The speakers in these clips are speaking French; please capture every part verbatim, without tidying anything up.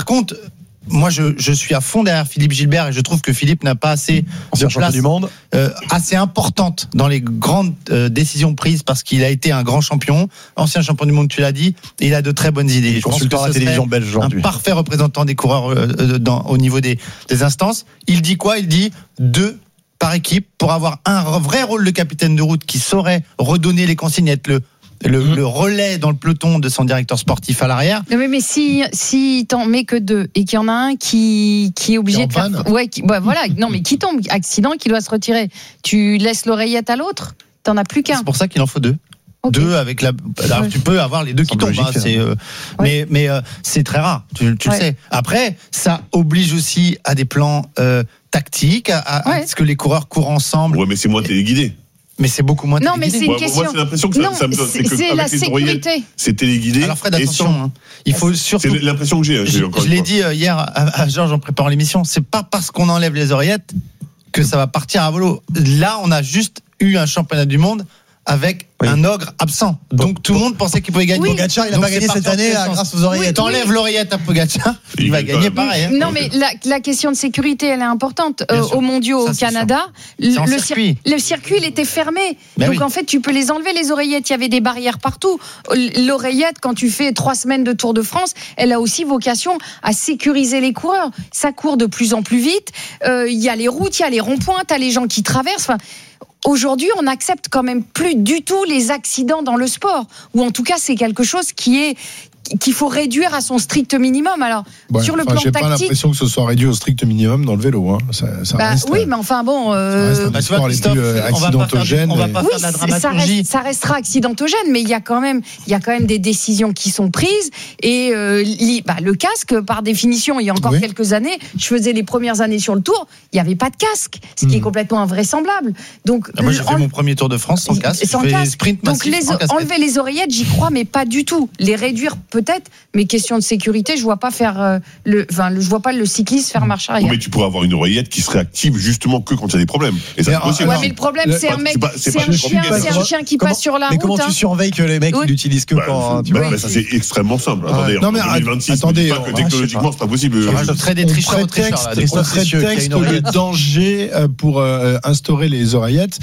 contre, moi, je, je suis à fond derrière Philippe Gilbert et je trouve que Philippe n'a pas assez de place du monde. Euh, assez importante dans les grandes euh, décisions prises parce qu'il a été un grand champion, ancien champion du monde, tu l'as dit, et il a de très bonnes idées. Je pense que la télévision belge aujourd'hui. Un parfait représentant des coureurs euh, dans, au niveau des, des instances. Il dit quoi ? Il dit deux par équipe pour avoir un vrai rôle de capitaine de route qui saurait redonner les consignes, être le Le, mmh. le relais dans le peloton de son directeur sportif à l'arrière. Non mais, mais si si t'en mets que deux et qu'il y en a un qui qui est obligé de faire, ouais, qui, ouais voilà, non mais qui tombe accident, qui doit se retirer, tu laisses l'oreillette à l'autre, t'en as plus qu'un. C'est pour ça qu'il en faut deux. Okay. Deux avec la. Alors ouais. Tu peux avoir les deux qui tombent, hein, c'est, euh, ouais. mais mais euh, c'est très rare. Tu, tu ouais. le sais. Après, ça oblige aussi à des plans euh, tactiques, à, à, ouais. à ce que les coureurs courent ensemble. Ouais, mais c'est moins téléguidé. Mais c'est beaucoup moins non, mais c'est une moi, question. Moi, c'est l'impression que non, ça, ça me donne. C'est, c'est, c'est la sécurité. C'est téléguidé. Alors, Fred, attention. Hein. Il faut surtout. C'est l'impression que j'ai. j'ai je l'ai dit hier à, à Georges en préparant l'émission. C'est pas parce qu'on enlève les oreillettes que ça va partir à volo. Là, on a juste eu un championnat du monde avec oui. un ogre absent. Donc bon, tout le monde pensait qu'il pouvait gagner. Oui. Pogacar, il n'a pas gagné cette année grâce aux oreillettes. Oui, t'enlèves oui. l'oreillette à Pogacar, il, il va gagner pareil. Hein. Non, mais la, la question de sécurité, elle est importante. Euh, aux mondiaux au Canada, le, le, circuit. Cir- le circuit, il était fermé. Ben Donc oui. en fait, tu peux les enlever, les oreillettes. Il y avait des barrières partout. L'oreillette, quand tu fais trois semaines de Tour de France, elle a aussi vocation à sécuriser les coureurs. Ça court de plus en plus vite. Il euh, y a les routes, il y a les ronds-points, t'as les gens qui traversent. Enfin, aujourd'hui, on n'accepte quand même plus du tout les accidents dans le sport, ou en tout cas, c'est quelque chose qui est qu'il faut réduire à son strict minimum. Alors, ouais, sur le enfin, plan j'ai tactique, pas l'impression que ce soit réduit au strict minimum dans le vélo. Hein. Ça, ça bah, reste, oui, mais enfin bon, euh... ça reste un des sports les plus euh, accidentogènes. On va pas oui, faire de la dramaturgie. Ça, reste, ça restera accidentogène, mais il y a quand même, il y a quand même des décisions qui sont prises. Et euh, li, bah, le casque, par définition, il y a encore oui. quelques années, je faisais les premières années sur le Tour, il y avait pas de casque, ce qui mmh. est complètement invraisemblable. Donc, ah, moi, j'ai fait en... mon premier Tour de France sans casque. Sans je casque. Sprint Donc, les, enlever les oreillettes, j'y crois, mais pas du tout. Les réduire peut-être, mais question de sécurité, je vois pas faire euh, le, enfin, je vois pas le cycliste faire marche arrière. Mais tu pourrais avoir une oreillette qui serait active justement que quand il y a des problèmes. Et ça, c'est possible. Ouais, mais le problème, le, c'est un mec, c'est, c'est un chien, c'est un chien qui comment, passe sur la mais route. Mais comment hein. tu surveilles que les mecs oui. ils l'utilisent que bah, quand tu bah, vois bah, ça c'est extrêmement simple. Ouais. Attendez, non mais en deux mille vingt-six, attendez, pas que technologiquement c'est pas possible. Je serais des tricheurs, tricheurs. On prétexte le danger pour instaurer les oreillettes.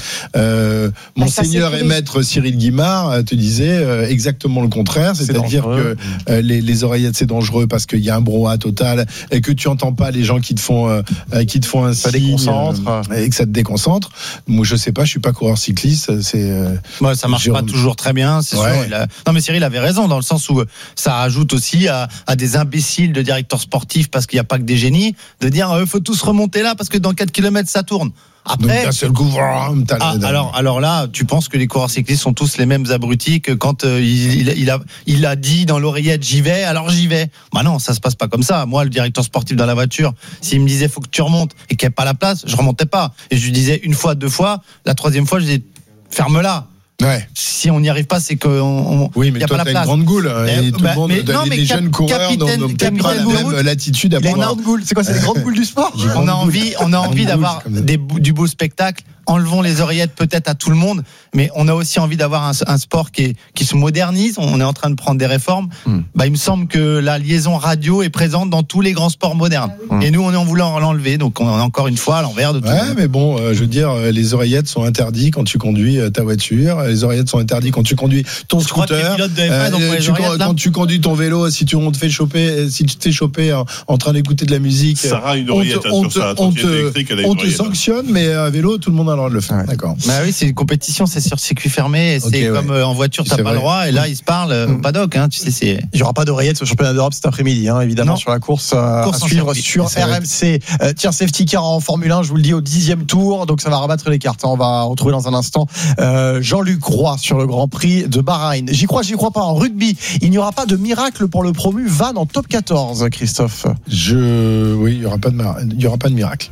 Monseigneur et maître Cyril Guimard te disait exactement le contraire, c'est-à-dire que les oreillettes c'est dangereux parce qu'il y a un brouhaha total et que tu entends pas les gens qui te font euh, qui te font un ça signe, déconcentre euh, et que ça te déconcentre. Moi je sais pas, je suis pas coureur cycliste, c'est euh, ouais, ça marche pas toujours très bien, c'est ouais. sûr. Il a... Non mais Cyril avait raison dans le sens où ça ajoute aussi à, à des imbéciles de directeurs sportifs parce qu'il y a pas que des génies de dire il euh, faut tous remonter là parce que dans quatre kilomètres ça tourne. Après, donc, seul coup, ah, alors, alors là, tu penses que les coureurs cyclistes sont tous les mêmes abrutis que quand euh, il, il, il, a, il a dit dans l'oreillette j'y vais, alors j'y vais. Bah non, ça se passe pas comme ça. Moi, le directeur sportif dans la voiture, s'il me disait faut que tu remontes et qu'il n'y ait pas la place, je remontais pas. Et je lui disais une fois, deux fois, la troisième fois, je disais ferme-la. Ouais. Si on n'y arrive pas, c'est qu'on on, oui, mais y a toi, pas la place. Une grande goule. Et tout bah, le monde, mais, non, les, mais jeunes coureurs n'ont peut-être pas la même latitude à prendre. Grande goule. C'est quoi, c'est les grandes goules du sport. On a envie, on a envie d'avoir des, du beau spectacle. Enlevons les oreillettes peut-être à tout le monde, mais on a aussi envie d'avoir un, un sport qui, est, qui se modernise. On est en train de prendre des réformes. Mm. Bah, il me semble que la liaison radio est présente dans tous les grands sports modernes. Mm. Et nous, on est en voulant l'enlever. Donc, on est encore une fois à l'envers de tout. Ouais, mais bon, euh, je veux dire, les oreillettes sont interdites quand tu conduis ta voiture. Les oreillettes sont interdites quand tu conduis ton je scooter. Euh, tu, quand, quand tu conduis ton vélo, si tu on te fait choper, si tu te fais choper en, en train d'écouter de la musique, Sarah a une oreillette on te, sur sa on te, on te sanctionne, mais à vélo, tout le monde a le droit de le faire. Ouais. D'accord. Bah oui, c'est une compétition, c'est sur circuit fermé. C'est okay, comme ouais. en voiture, t'as c'est pas vrai. le droit. Et là, ils se parlent au mmh. paddock. Hein, tu sais, c'est. Il n'y aura pas d'oreillettes sur le championnat d'Europe cet après-midi, hein, évidemment, non. sur la course, euh, course à suivre sur R M C. Euh, tiers safety car en Formule un, je vous le dis, au dixième tour. Donc ça va rabattre les cartes. On va retrouver dans un instant euh, Jean-Luc Roy sur le Grand Prix de Bahreïn. J'y crois, j'y crois pas. En rugby, il n'y aura pas de miracle pour le promu Vannes en top quatorze, Christophe. Je, oui, il n'y aura pas de, il y aura pas de miracle.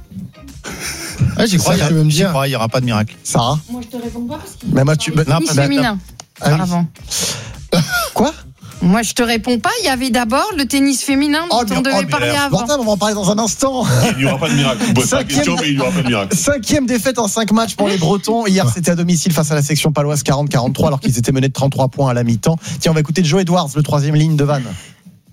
Ouais, j'y crois, il y aura pas de miracle. Sarah ? Moi, je te réponds pas parce que. Mais moi, tu. Non, tennis féminin. Ah, oui. Avant. Quoi ? Moi, je te réponds pas. Il y avait d'abord le tennis féminin dont oh, on devait oh, parler avant. Bordel, on va en parler dans un instant. Il n'y aura pas de miracle. Vous posez la question, mais il n'y aura pas de miracle. Cinquième défaite en cinq matchs pour les Bretons. Hier, c'était à domicile face à la section paloise quarante à quarante-trois, alors qu'ils étaient menés de trente-trois points à la mi-temps. Tiens, on va écouter Joe Edwards, le troisième ligne de Vannes.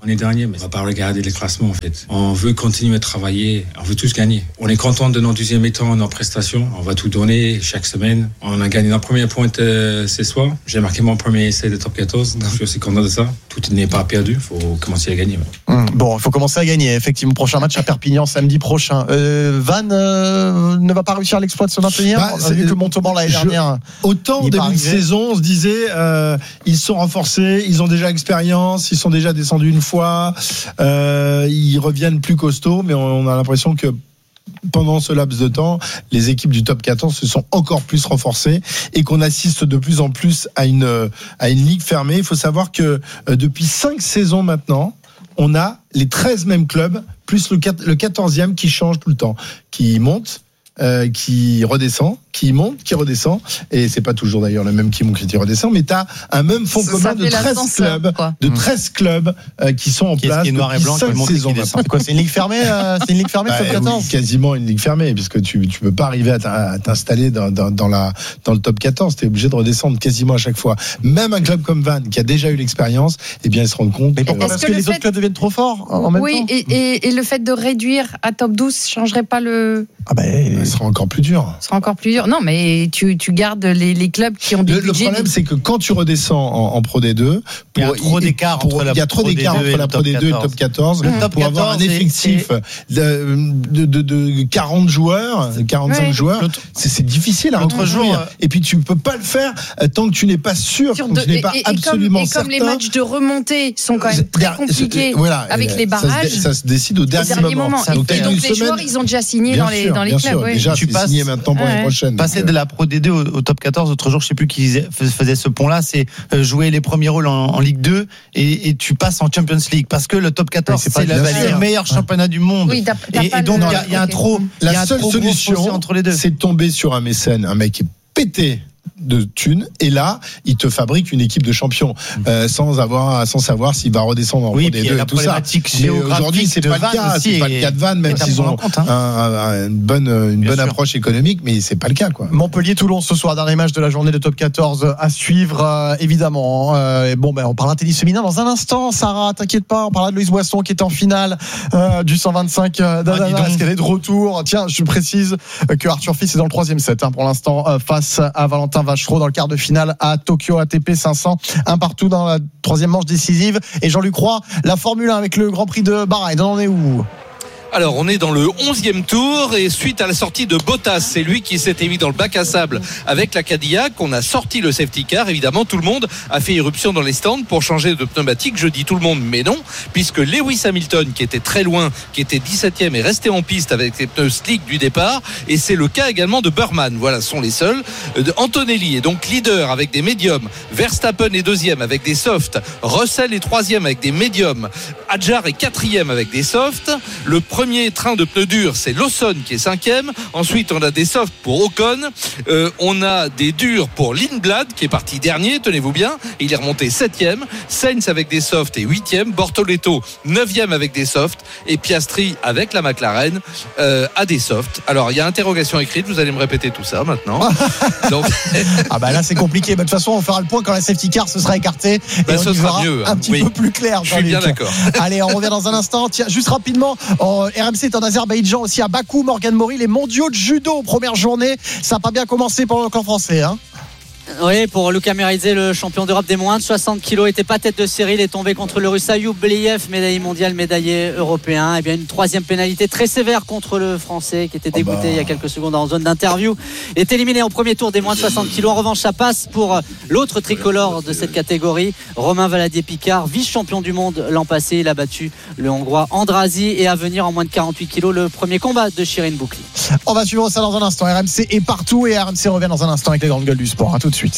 On est dernier, mais on va pas regarder les classements en fait. On veut continuer à travailler, on veut tous gagner. On est content de notre deuxième mi-temps, nos prestations. On va tout donner chaque semaine. On a gagné notre première pointe euh, ce soir. J'ai marqué mon premier essai de top quatorze, donc je suis aussi content de ça. Tout n'est pas perdu, il faut commencer à gagner. Ouais. Mmh, bon, il faut commencer à gagner. Effectivement, prochain match à Perpignan samedi prochain. Euh, Van euh, ne va pas réussir l'exploit de se maintenir. Bah, on a vu que Montauban l'année dernière. Autant début de saison, on se disait, euh, ils sont renforcés, ils ont déjà expérience, ils sont déjà descendus une fois, euh, ils reviennent plus costauds, mais on a l'impression que pendant ce laps de temps, les équipes du top quatorze se sont encore plus renforcées et qu'on assiste de plus en plus à une, à une ligue fermée. Il faut savoir que euh, depuis cinq saisons maintenant, on a les treize mêmes clubs, plus le, le quatorzième qui change tout le temps, qui monte, euh, qui redescend, qui monte, qui redescend, et c'est pas toujours d'ailleurs le même qui monte, qui redescend, mais t'as un même fond ça, commun ça de treize clubs, quoi. de treize clubs euh, qui sont en qui place depuis noir et blanc, cinq saisons. C'est quoi, c'est une ligue fermée, euh, c'est une ligue fermée, bah, top quatorze. Oui, quasiment une ligue fermée, puisque tu tu peux pas arriver à t'installer dans, dans, dans la dans le top quatorze, t'es obligé de redescendre quasiment à chaque fois. Même un club comme Vannes qui a déjà eu l'expérience, eh bien ils se rendent compte. Mais pourquoi ? Parce que, que les fait... autres clubs deviennent trop forts en même oui, temps. Oui, et, et, et le fait de réduire à top douze changerait pas le. Ah ben, ce sera encore plus dur. Ce sera encore plus dur. Non, mais tu, tu gardes les, les clubs qui ont des le, budgets. Le problème, c'est que quand tu redescends en, en Pro D deux, il y a trop d'écart entre la, il y a trop d'écart entre la Pro D deux et le top quatorze. Le top pour avoir un effectif de, de, de, de quarante joueurs, quarante-cinq ouais. joueurs, c'est, c'est difficile à recruter. Et puis tu peux pas le faire tant que tu n'es pas sûr, tant que tu n'es pas et, absolument et comme, certain. Et comme les matchs de remontée sont quand même très compliqués voilà, avec les barrages, ça se, ça se décide au dernier, dernier moment. moment. Donc, et donc les joueurs, ils ont déjà signé dans les dans les clubs. Déjà, c'est signé maintenant pour l'année prochaine. Passer de la Pro D deux au, au top quatorze, l'autre jour, je sais plus qui faisait ce pont-là, c'est jouer les premiers rôles en, en Ligue deux et, et tu passes en Champions League parce que le top quatorze, oui, c'est, c'est, la, c'est le meilleur ouais. championnat du monde. Oui, t'as, t'as et, et donc, il y, y a un trop. La seule solution entre les deux, c'est de tomber sur un mécène, un mec qui est pété de thunes, et là il te fabrique une équipe de champions euh, sans avoir sans savoir s'il va redescendre en oui, Pro D deux et tout ça. Mais aujourd'hui c'est pas le cas, c'est pas le cas de Vannes, même s'ils ont compte, hein. un, un, une bonne une bonne approche économique, mais c'est pas le cas quoi. Montpellier-Toulon ce soir, dernier match de la journée de top quatorze à suivre euh, évidemment. Euh, bon ben on parlera tennis féminin dans un instant. Sarah, t'inquiète pas, on parlera de Louise Boisson qui est en finale euh, du cent vingt-cinq d'Adana. Ah, est-ce qu'elle est de retour? Tiens, je précise que Arthur Fils est dans le troisième set hein, pour l'instant euh, face à Valentin Vachereau dans le quart de finale à Tokyo A T P cinq cents, un partout dans la troisième manche décisive. Et Jean-Luc Roy, la Formule un avec le Grand Prix de Bahreïn, on en est où ? Alors, on est dans le onzième tour et suite à la sortie de Bottas, c'est lui qui s'était mis dans le bac à sable avec la Cadillac. On a sorti le safety car. Évidemment, tout le monde a fait irruption dans les stands pour changer de pneumatique. Je dis tout le monde, mais non, puisque Lewis Hamilton, qui était très loin, qui était dix-septième, est resté en piste avec les pneus slick du départ. Et c'est le cas également de Burman. Voilà, ce sont les seuls. Antonelli est donc leader avec des médiums. Verstappen est deuxième avec des softs. Russell est troisième avec des médiums. Hadjar est quatrième avec des softs. Le premier train de pneus durs, c'est Lawson qui est cinquième. Ensuite, on a des softs pour Ocon. Euh, on a des durs pour Lindblad qui est parti dernier, tenez-vous bien. Il est remonté septième. Sainz avec des softs est huitième. Bortoletto, neuvième avec des softs. Et Piastri avec la McLaren euh, a des softs. Alors, il y a interrogation écrite. Vous allez me répéter tout ça maintenant. Donc... ah bah là, c'est compliqué. Bah, de toute façon, on fera le point quand la safety car se sera écartée. Bah, et ce on y sera verra mieux. Un petit oui. peu plus clair. Je suis bien d'accord. Allez, on revient dans un instant. Tiens, juste rapidement, en R M C est en Azerbaïdjan aussi à Bakou. Morgan Mori, les mondiaux de judo, première journée. Ça n'a pas bien commencé pour le camp français, hein. Oui, pour Luka Meridze, le champion d'Europe des moins de soixante kilos, était pas tête de série. Il est tombé contre le Russe Ayoub Believ, médaillé mondial, médaillé européen. Et bien une troisième pénalité très sévère contre le Français qui était dégoûté oh bah. il y a quelques secondes en zone d'interview. Il est éliminé au premier tour des moins de soixante kilos. En revanche, ça passe pour l'autre tricolore de cette catégorie, Romain Valadier-Picard, vice-champion du monde l'an passé. Il a battu le Hongrois Andrasi et à venir en moins de quarante-huit kilos le premier combat de Shirin Boukli. On va suivre ça dans un instant. R M C est partout et R M C revient dans un instant avec les grandes gueules du sport. À tout de suite.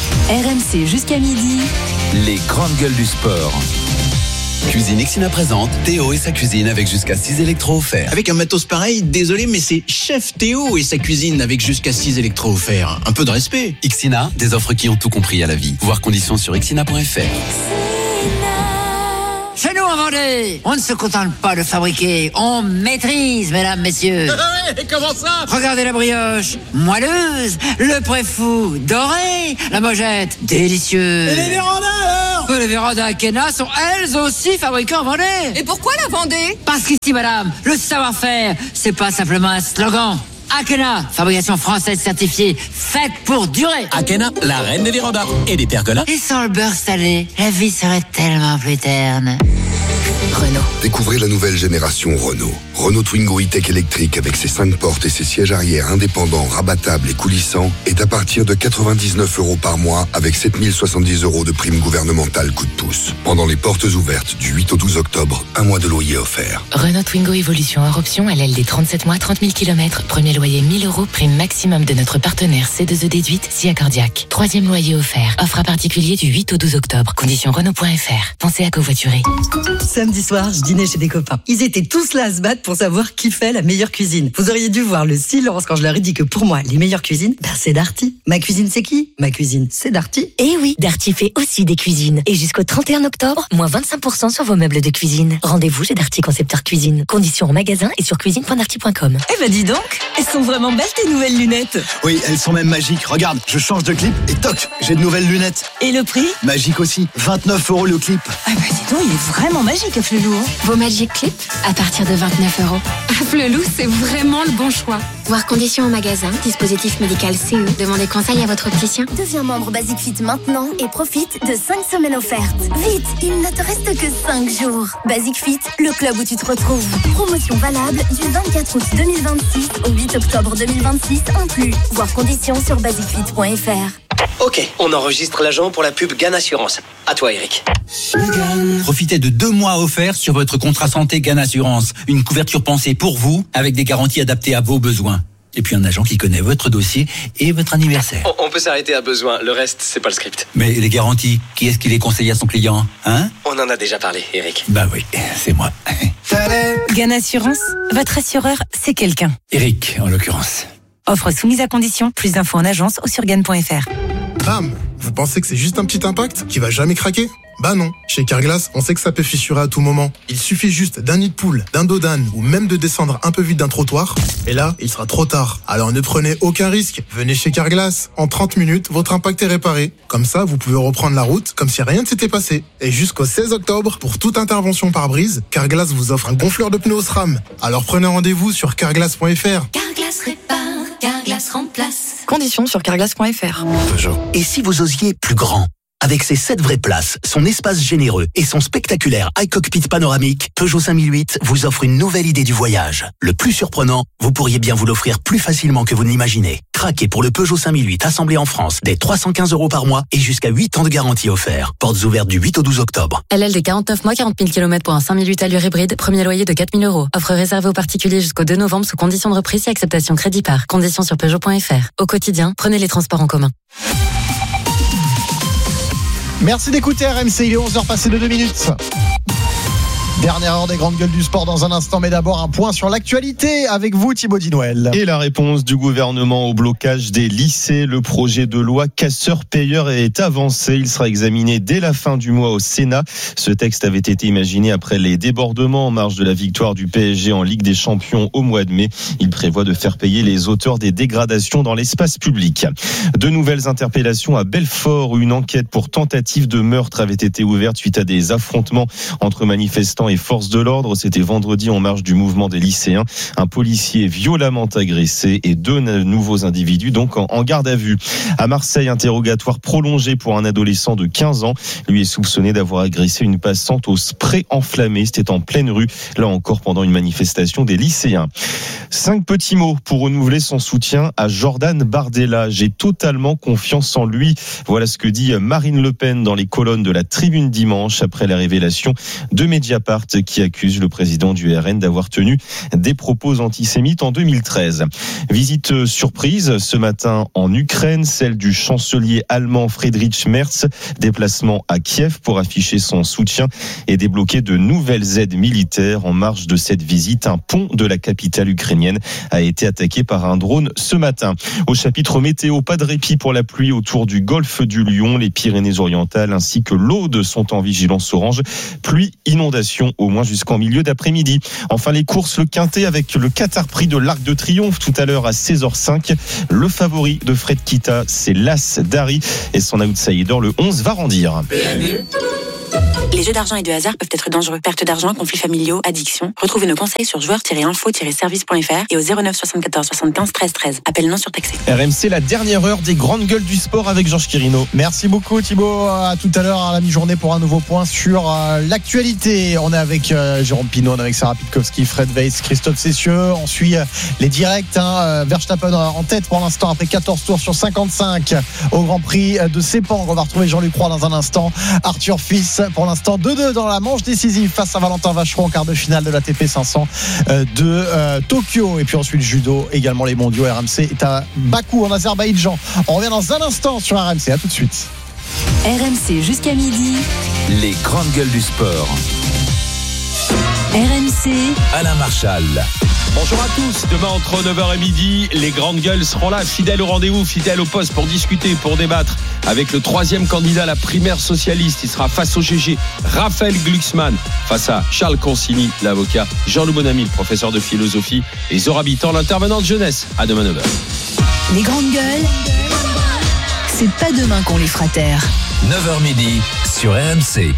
R M C jusqu'à midi. Les grandes gueules du sport. Cuisine Ixina présente Théo et sa cuisine avec jusqu'à six électros offerts. Avec un matos pareil, désolé, mais c'est Chef Théo et sa cuisine avec jusqu'à six électros offerts. Un peu de respect. Ixina, des offres qui ont tout compris à la vie. Voir conditions sur ixina point f r. Chez nous en Vendée, on ne se contente pas de fabriquer, on maîtrise, mesdames, messieurs. Et comment ça? Regardez la brioche, moelleuse, le préfou, doré, la mojette, délicieuse. Et les vérandas alors? Les vérandas Akena sont elles aussi fabriquées en Vendée. Et pourquoi la Vendée? Parce qu'ici, madame, le savoir-faire, c'est pas simplement un slogan. Akena, fabrication française certifiée, faite pour durer. Akena, la reine des vérandas et des pergolas. Et sans le beurre salé, la vie serait tellement plus terne. Renault. Découvrez la nouvelle génération Renault. Renault Twingo E-Tech électrique avec ses cinq portes et ses sièges arrière indépendants, rabattables et coulissants est à partir de quatre-vingt-dix-neuf euros par mois avec sept mille soixante-dix euros de prime gouvernementale coup de pouce. Pendant les portes ouvertes du huit au douze octobre, un mois de loyer offert. Renault Twingo Evolution hors option, L L D trente-sept mois, trente mille kilomètres. Premier loyer mille euros, prime maximum de notre partenaire C deux E déduite, S I A Cardiac. Troisième loyer offert. Offre à particulier du huit au douze octobre. Conditions Renault point F R. Pensez à covoiturer. Samedi soir, je dînais chez des copains. Ils étaient tous là à se battre pour savoir qui fait la meilleure cuisine. Vous auriez dû voir le silence quand je leur ai dit que pour moi, les meilleures cuisines, ben c'est Darty. Ma cuisine, c'est qui? Ma cuisine, c'est Darty. Eh oui, Darty fait aussi des cuisines. Et jusqu'au trente et un octobre, moins vingt-cinq pour cent sur vos meubles de cuisine. Rendez-vous chez Darty Concepteur Cuisine. Conditions en magasin et sur cuisine point darty point com. Eh ben dis donc, elles sont vraiment belles tes nouvelles lunettes. Oui, elles sont même magiques. Regarde, je change de clip et toc, j'ai de nouvelles lunettes. Et le prix? Magique aussi, vingt-neuf euros le clip. Ah bah dis donc, il est vraiment magique, Afflelou. Vos Magic Clip à partir de vingt-neuf euros. Afflelou, c'est vraiment le bon choix. Voir conditions en magasin, dispositif médical C E. Demandez conseil à votre opticien. Deviens membre Basic Fit maintenant et profite de cinq semaines offertes. Vite, il ne te reste que cinq jours. Basic Fit, le club où tu te retrouves. Promotion valable du vingt-quatre août deux mille vingt-six au huit octobre deux mille vingt-six inclus. Voir conditions sur basic fit point f r. Ok, on enregistre l'agent pour la pub Gan Assurance. À toi, Eric. Profitez de deux mois offerts sur votre contrat santé Gan Assurance. Une couverture pensée pour vous, avec des garanties adaptées à vos besoins. Et puis un agent qui connaît votre dossier et votre anniversaire. On, on peut s'arrêter à besoin, le reste, c'est pas le script. Mais les garanties, qui est-ce qui les conseille à son client, hein? On en a déjà parlé, Eric. Bah oui, c'est moi. Gan Assurance, votre assureur, c'est quelqu'un. Eric, en l'occurrence. Offre soumise à condition, plus d'infos en agence ou sur gan point f r. Bam! Vous pensez que c'est juste un petit impact qui va jamais craquer? Bah non. Chez Carglass, on sait que ça peut fissurer à tout moment. Il suffit juste d'un nid de poule, d'un dos d'âne ou même de descendre un peu vite d'un trottoir. Et là, il sera trop tard. Alors ne prenez aucun risque. Venez chez Carglass. En trente minutes, votre impact est réparé. Comme ça, vous pouvez reprendre la route comme si rien ne s'était passé. Et jusqu'au seize octobre, pour toute intervention par brise, Carglass vous offre un gonfleur de pneus SRAM. Alors prenez rendez-vous sur carglass point f r. Carglass répare, Carglass remplace. Conditions sur carglass point f r. Et si vous osiez plus grand? Avec ses sept vraies places, son espace généreux et son spectaculaire iCockpit panoramique, Peugeot cinq mille huit vous offre une nouvelle idée du voyage. Le plus surprenant, vous pourriez bien vous l'offrir plus facilement que vous ne l'imaginez. Craquez pour le Peugeot cinq mille huit assemblé en France dès trois cent quinze euros par mois et jusqu'à huit ans de garantie offert. Portes ouvertes du huit au douze octobre. L L D quarante-neuf mois, quarante mille kilomètres pour un cinq mille huit allure hybride, premier loyer de quatre mille euros. Offre réservée aux particuliers jusqu'au deux novembre sous conditions de reprise et acceptation crédit par. Conditions sur Peugeot point f r. Au quotidien, prenez les transports en commun. Merci d'écouter R M C, il est onze heures passées de deux minutes. Dernière heure des grandes gueules du sport dans un instant, mais d'abord un point sur l'actualité avec vous Thibaut Dinouel. Et la réponse du gouvernement au blocage des lycées. Le projet de loi casseur-payeur est avancé. Il sera examiné dès la fin du mois au Sénat. Ce texte avait été imaginé après les débordements en marge de la victoire du P S G en Ligue des Champions au mois de mai. Il prévoit de faire payer les auteurs des dégradations dans l'espace public. De nouvelles interpellations à Belfort. Une enquête pour tentative de meurtre avait été ouverte suite à des affrontements entre manifestants et forces de l'ordre. C'était vendredi en marge du mouvement des lycéens. Un policier violemment agressé et deux nouveaux individus donc en garde à vue. À Marseille, interrogatoire prolongé pour un adolescent de quinze ans. Lui est soupçonné d'avoir agressé une passante au spray enflammé. C'était en pleine rue, là encore pendant une manifestation des lycéens. Cinq petits mots pour renouveler son soutien à Jordan Bardella. J'ai totalement confiance en lui. Voilà ce que dit Marine Le Pen dans les colonnes de la Tribune dimanche après la révélation de Mediapart Start qui accuse le président du R N d'avoir tenu des propos antisémites en deux mille treize. Visite surprise ce matin en Ukraine, celle du chancelier allemand Friedrich Merz. Déplacement à Kiev pour afficher son soutien et débloquer de nouvelles aides militaires. En marge de cette visite, un pont de la capitale ukrainienne a été attaqué par un drone ce matin. Au chapitre météo, pas de répit pour la pluie autour du golfe du Lion. Les Pyrénées-Orientales ainsi que l'Aude sont en vigilance orange. Pluie, inondation au moins jusqu'en milieu d'après-midi. Enfin les courses, le Quintet avec le Qatar Prix de l'Arc de Triomphe tout à l'heure à seize heures cinq. Le favori de Fred Kita, c'est l'As d'Ari et son outsider, le onze, va rendir. Les jeux d'argent et de hasard peuvent être dangereux. Perte d'argent, conflits familiaux, addiction. Retrouvez nos conseils sur joueurs tiret info tiret service point f r et au zéro neuf soixante-quatorze soixante-quinze treize treize. Appel non surtaxé. R M C, la dernière heure des grandes gueules du sport avec Georges Quirino. Merci beaucoup Thibaut. À tout à l'heure à la mi-journée pour un nouveau point sur euh, l'actualité. On est avec euh, Jérôme Pinault, on est avec Sarah Pitkowski, Fred Weiss, Christophe Cessieux. On suit euh, les directs. Hein, Verstappen en tête pour l'instant après quatorze tours sur cinquante-cinq au Grand Prix de Sepang. On va retrouver Jean-Luc Roy dans un instant. Arthur Fils pour l'instant deux deux dans la manche décisive face à Valentin Vacheron en quart de finale de l'A T P cinq cents de euh, Tokyo. Et puis ensuite judo, également les mondiaux. R M C est à Bakou en Azerbaïdjan. On revient dans un instant sur R M C. À tout de suite. R M C jusqu'à midi. Les grandes gueules du sport. R M C. Alain Marchal. Bonjour à tous, demain entre neuf heures et midi, les grandes gueules seront là, fidèles au rendez-vous, fidèles au poste pour discuter, pour débattre avec le troisième candidat à la primaire socialiste. Il sera face au G G, Raphaël Glucksmann, face à Charles Consigny, l'avocat, Jean-Loup Bonamy, le professeur de philosophie, et Zora Bittan, l'intervenant de jeunesse. À demain neuf heures. Les grandes gueules, c'est pas demain qu'on les fera taire. neuf heures midi sur R M C.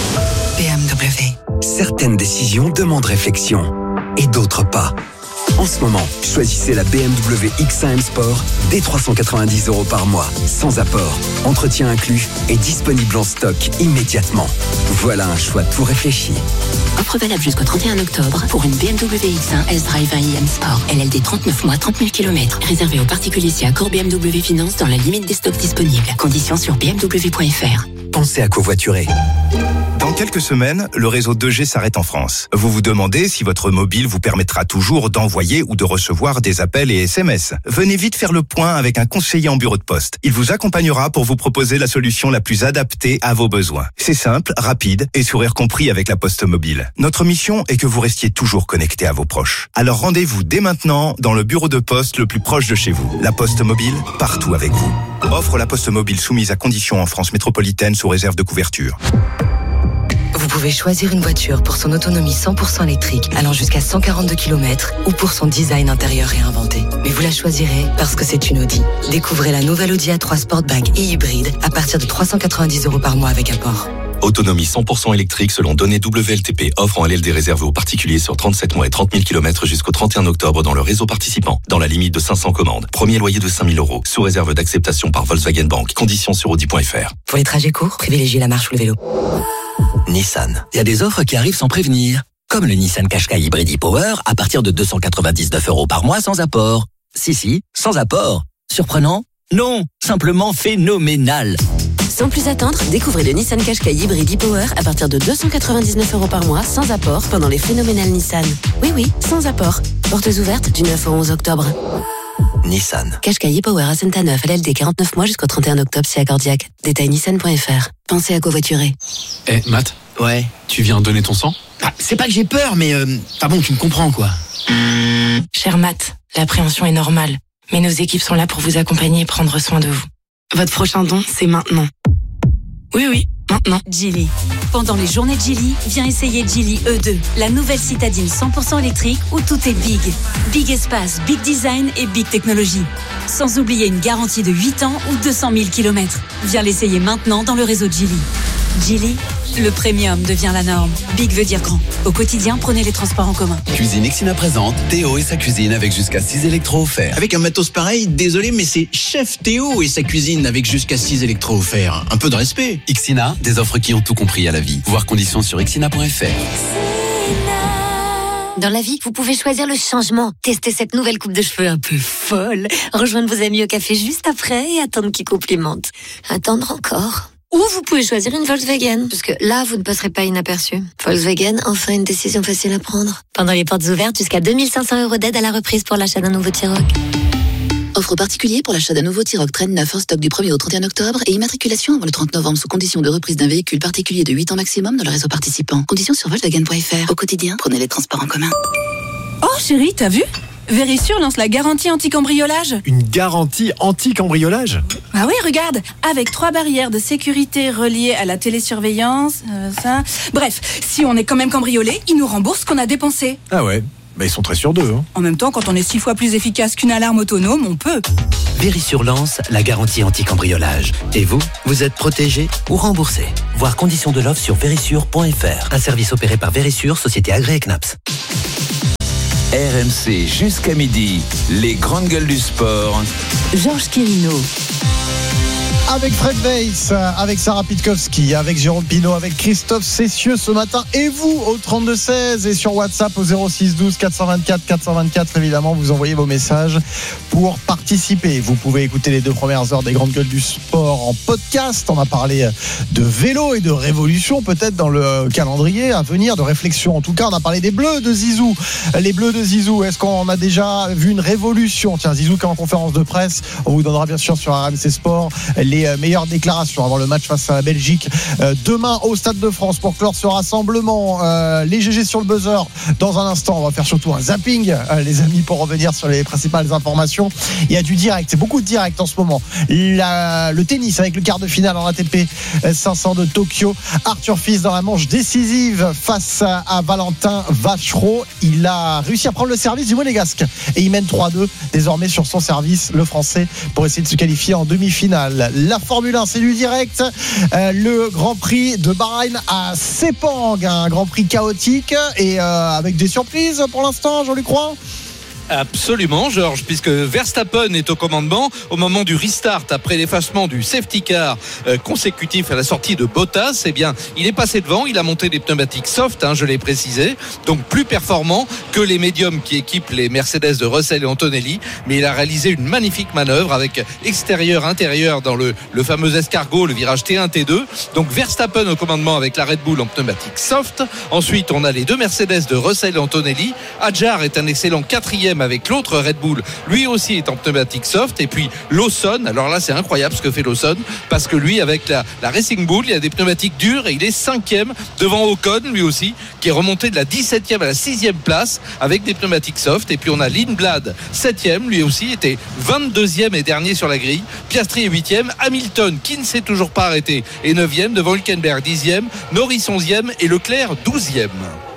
B M W. Certaines décisions demandent réflexion et d'autres pas. En ce moment, choisissez la B M W X un M Sport dès trois cent quatre-vingt-dix euros par mois, sans apport, entretien inclus et disponible en stock immédiatement. Voilà un choix tout réfléchi. Offre valable jusqu'au trente et un octobre pour une B M W X un S-Drive un I M Sport. L L D trente-neuf mois, trente mille kilomètres. Réservé aux particuliers si accord B M W Finance dans la limite des stocks disponibles. Conditions sur b m w point f r. Pensez à covoiturer. Dans quelques semaines, le réseau deux G s'arrête en France. Vous vous demandez si votre mobile vous permettra toujours d'envoyer ou de recevoir des appels et S M S. Venez vite faire le point avec un conseiller en bureau de poste. Il vous accompagnera pour vous proposer la solution la plus adaptée à vos besoins. C'est simple, rapide et sourire compris avec la Poste Mobile. Notre mission est que vous restiez toujours connecté à vos proches. Alors rendez-vous dès maintenant dans le bureau de poste le plus proche de chez vous. La Poste Mobile, partout avec vous. Offre la Poste Mobile soumise à conditions en France métropolitaine sous réserve de couverture. Vous pouvez choisir une voiture pour son autonomie cent pour cent électrique allant jusqu'à cent quarante-deux kilomètres ou pour son design intérieur réinventé. Mais vous la choisirez parce que c'est une Audi. Découvrez la nouvelle Audi A trois Sportback et hybride à partir de trois cent quatre-vingt-dix euros par mois avec apport. Autonomie cent pour cent électrique selon données W L T P. Offre en L L D réservé aux particuliers sur trente-sept mois et trente mille kilomètres jusqu'au trente et un octobre dans le réseau participant. Dans la limite de cinq cents commandes. Premier loyer de cinq mille euros. Sous réserve d'acceptation par Volkswagen Bank. Conditions sur audi point f r. Pour les trajets courts, privilégiez la marche ou le vélo. Nissan. Il y a des offres qui arrivent sans prévenir. Comme le Nissan Qashqai Hybrid e-Power à partir de deux cent quatre-vingt-dix-neuf euros par mois sans apport. Si, si, sans apport. Surprenant? Non, simplement phénoménal. Sans plus attendre, découvrez le Nissan Qashqai Hybrid e-Power à partir de deux cent quatre-vingt-dix-neuf euros par mois sans apport pendant les phénoménales Nissan. Oui, oui, sans apport. Portes ouvertes du neuf au onze octobre. Nissan. Qashqai e-Power à Saint-Neuf, L L D quarante-neuf mois jusqu'au trente et un octobre si accordiaque. Détail nissan point f r. Pensez à covoiturer. Eh, hey, Matt. Ouais. Tu viens donner ton sang? Ah, c'est pas que j'ai peur, mais euh, enfin bon, tu me comprends quoi. Cher Matt, l'appréhension est normale, mais nos équipes sont là pour vous accompagner et prendre soin de vous. Votre prochain don, c'est maintenant. Oui, oui, maintenant. Geely. Pendant les journées de Geely, viens essayer Geely E deux, la nouvelle citadine cent pour cent électrique où tout est big. Big espace, big design et big technologie. Sans oublier une garantie de huit ans ou deux cent mille kilomètres. Viens l'essayer maintenant dans le réseau Geely. Geely, le premium devient la norme. Big veut dire grand. Au quotidien, prenez les transports en commun. Cuisine Xina présente Théo et sa cuisine avec jusqu'à six électros offerts. Avec un matos pareil, désolé, mais c'est Chef Théo et sa cuisine avec jusqu'à six électros offerts. Un peu de respect. Xina, des offres qui ont tout compris à la vie. Voir conditions sur xina point f r. Dans la vie, vous pouvez choisir le changement. Tester cette nouvelle coupe de cheveux un peu folle. Rejoindre vos amis au café juste après et attendre qu'ils complimentent. Attendre encore. Ou vous pouvez choisir une Volkswagen, parce que là, vous ne passerez pas inaperçu. Volkswagen, enfin une décision facile à prendre. Pendant les portes ouvertes, jusqu'à deux mille cinq cents euros d'aide à la reprise pour l'achat d'un nouveau T-Roc. Offre particulière pour l'achat d'un nouveau T-Roc Traîne neuf en stock du premier au trente et un octobre et immatriculation avant le trente novembre sous condition de reprise d'un véhicule particulier de huit ans maximum dans le réseau participant. Conditions sur Volkswagen point F R. Au quotidien, prenez les transports en commun. Oh chérie, t'as vu ? Vérissure lance la garantie anti-cambriolage. Une garantie anti-cambriolage ? Ah oui, regarde, avec trois barrières de sécurité reliées à la télésurveillance, euh, ça... Bref, si on est quand même cambriolé, ils nous remboursent ce qu'on a dépensé. Ah ouais, bah ils sont très sûrs d'eux. Hein. En même temps, quand on est six fois plus efficace qu'une alarme autonome, on peut. Vérissure lance la garantie anti-cambriolage. Et vous, vous êtes protégé ou remboursé. Voir conditions de l'offre sur vérissure point F R. Un service opéré par Vérissure, société agréée C N A P S. R M C jusqu'à midi, les grandes gueules du sport. Georges Quirino. Avec Fred Weiss, avec Sarah Pitkowski, avec Jérôme Pinault, avec Christophe Cessieux ce matin et vous au trente-deux seize et sur WhatsApp au zéro six douze quatre cent vingt-quatre quatre cent vingt-quatre. Évidemment, vous envoyez vos messages pour participer. Vous pouvez écouter les deux premières heures des grandes gueules du sport en podcast. On a parlé de vélo et de révolution peut-être dans le calendrier à venir, de réflexion en tout cas. On a parlé des Bleus de Zizou. Les Bleus de Zizou, est-ce qu'on a déjà vu une révolution ? Tiens, Zizou qui est en conférence de presse. On vous donnera bien sûr sur R M C Sport les meilleures déclarations avant le match face à la Belgique euh, demain au Stade de France pour clore ce rassemblement. Euh, les G G sur le buzzer dans un instant. On va faire surtout un zapping euh, les amis pour revenir sur les principales informations. Il y a du direct, c'est beaucoup de direct en ce moment. La, le tennis avec le quart de finale en A T P cinq cents de Tokyo. Arthur Fils dans la manche décisive face à, à Valentin Vachereau. Il a réussi à prendre le service du Monégasque et il mène trois deux désormais sur son service, le français, pour essayer de se qualifier en demi-finale. La Formule un, c'est du direct. Euh, le Grand Prix de Bahreïn à Sepang, un Grand Prix chaotique et euh, avec des surprises pour l'instant, Jean-Luc Roy. Absolument, Georges, puisque Verstappen est au commandement au moment du restart après l'effacement du safety car euh, consécutif à la sortie de Bottas. Eh bien, il est passé devant, il a monté des pneumatiques soft, hein, je l'ai précisé, donc plus performant que les médiums qui équipent les Mercedes de Russell et Antonelli, mais il a réalisé une magnifique manœuvre avec extérieur-intérieur dans le, le fameux escargot, le virage T un T deux. Donc Verstappen au commandement avec la Red Bull en pneumatique soft. Ensuite, on a les deux Mercedes de Russell et Antonelli. Hadjar est un excellent quatrième avec l'autre Red Bull, lui aussi est en pneumatique soft. Et puis Lawson, alors là c'est incroyable ce que fait Lawson, parce que lui avec la, la Racing Bull il a des pneumatiques dures et il est cinquième devant Ocon lui aussi, qui est remonté de la dix-septième à la sixième place avec des pneumatiques soft. Et puis on a Lindblad septième, lui aussi était vingt-deuxième et dernier sur la grille. Piastri est huitième, Hamilton qui ne s'est toujours pas arrêté est neuvième devant Hülkenberg dixième, Norris onzième et Leclerc douzième.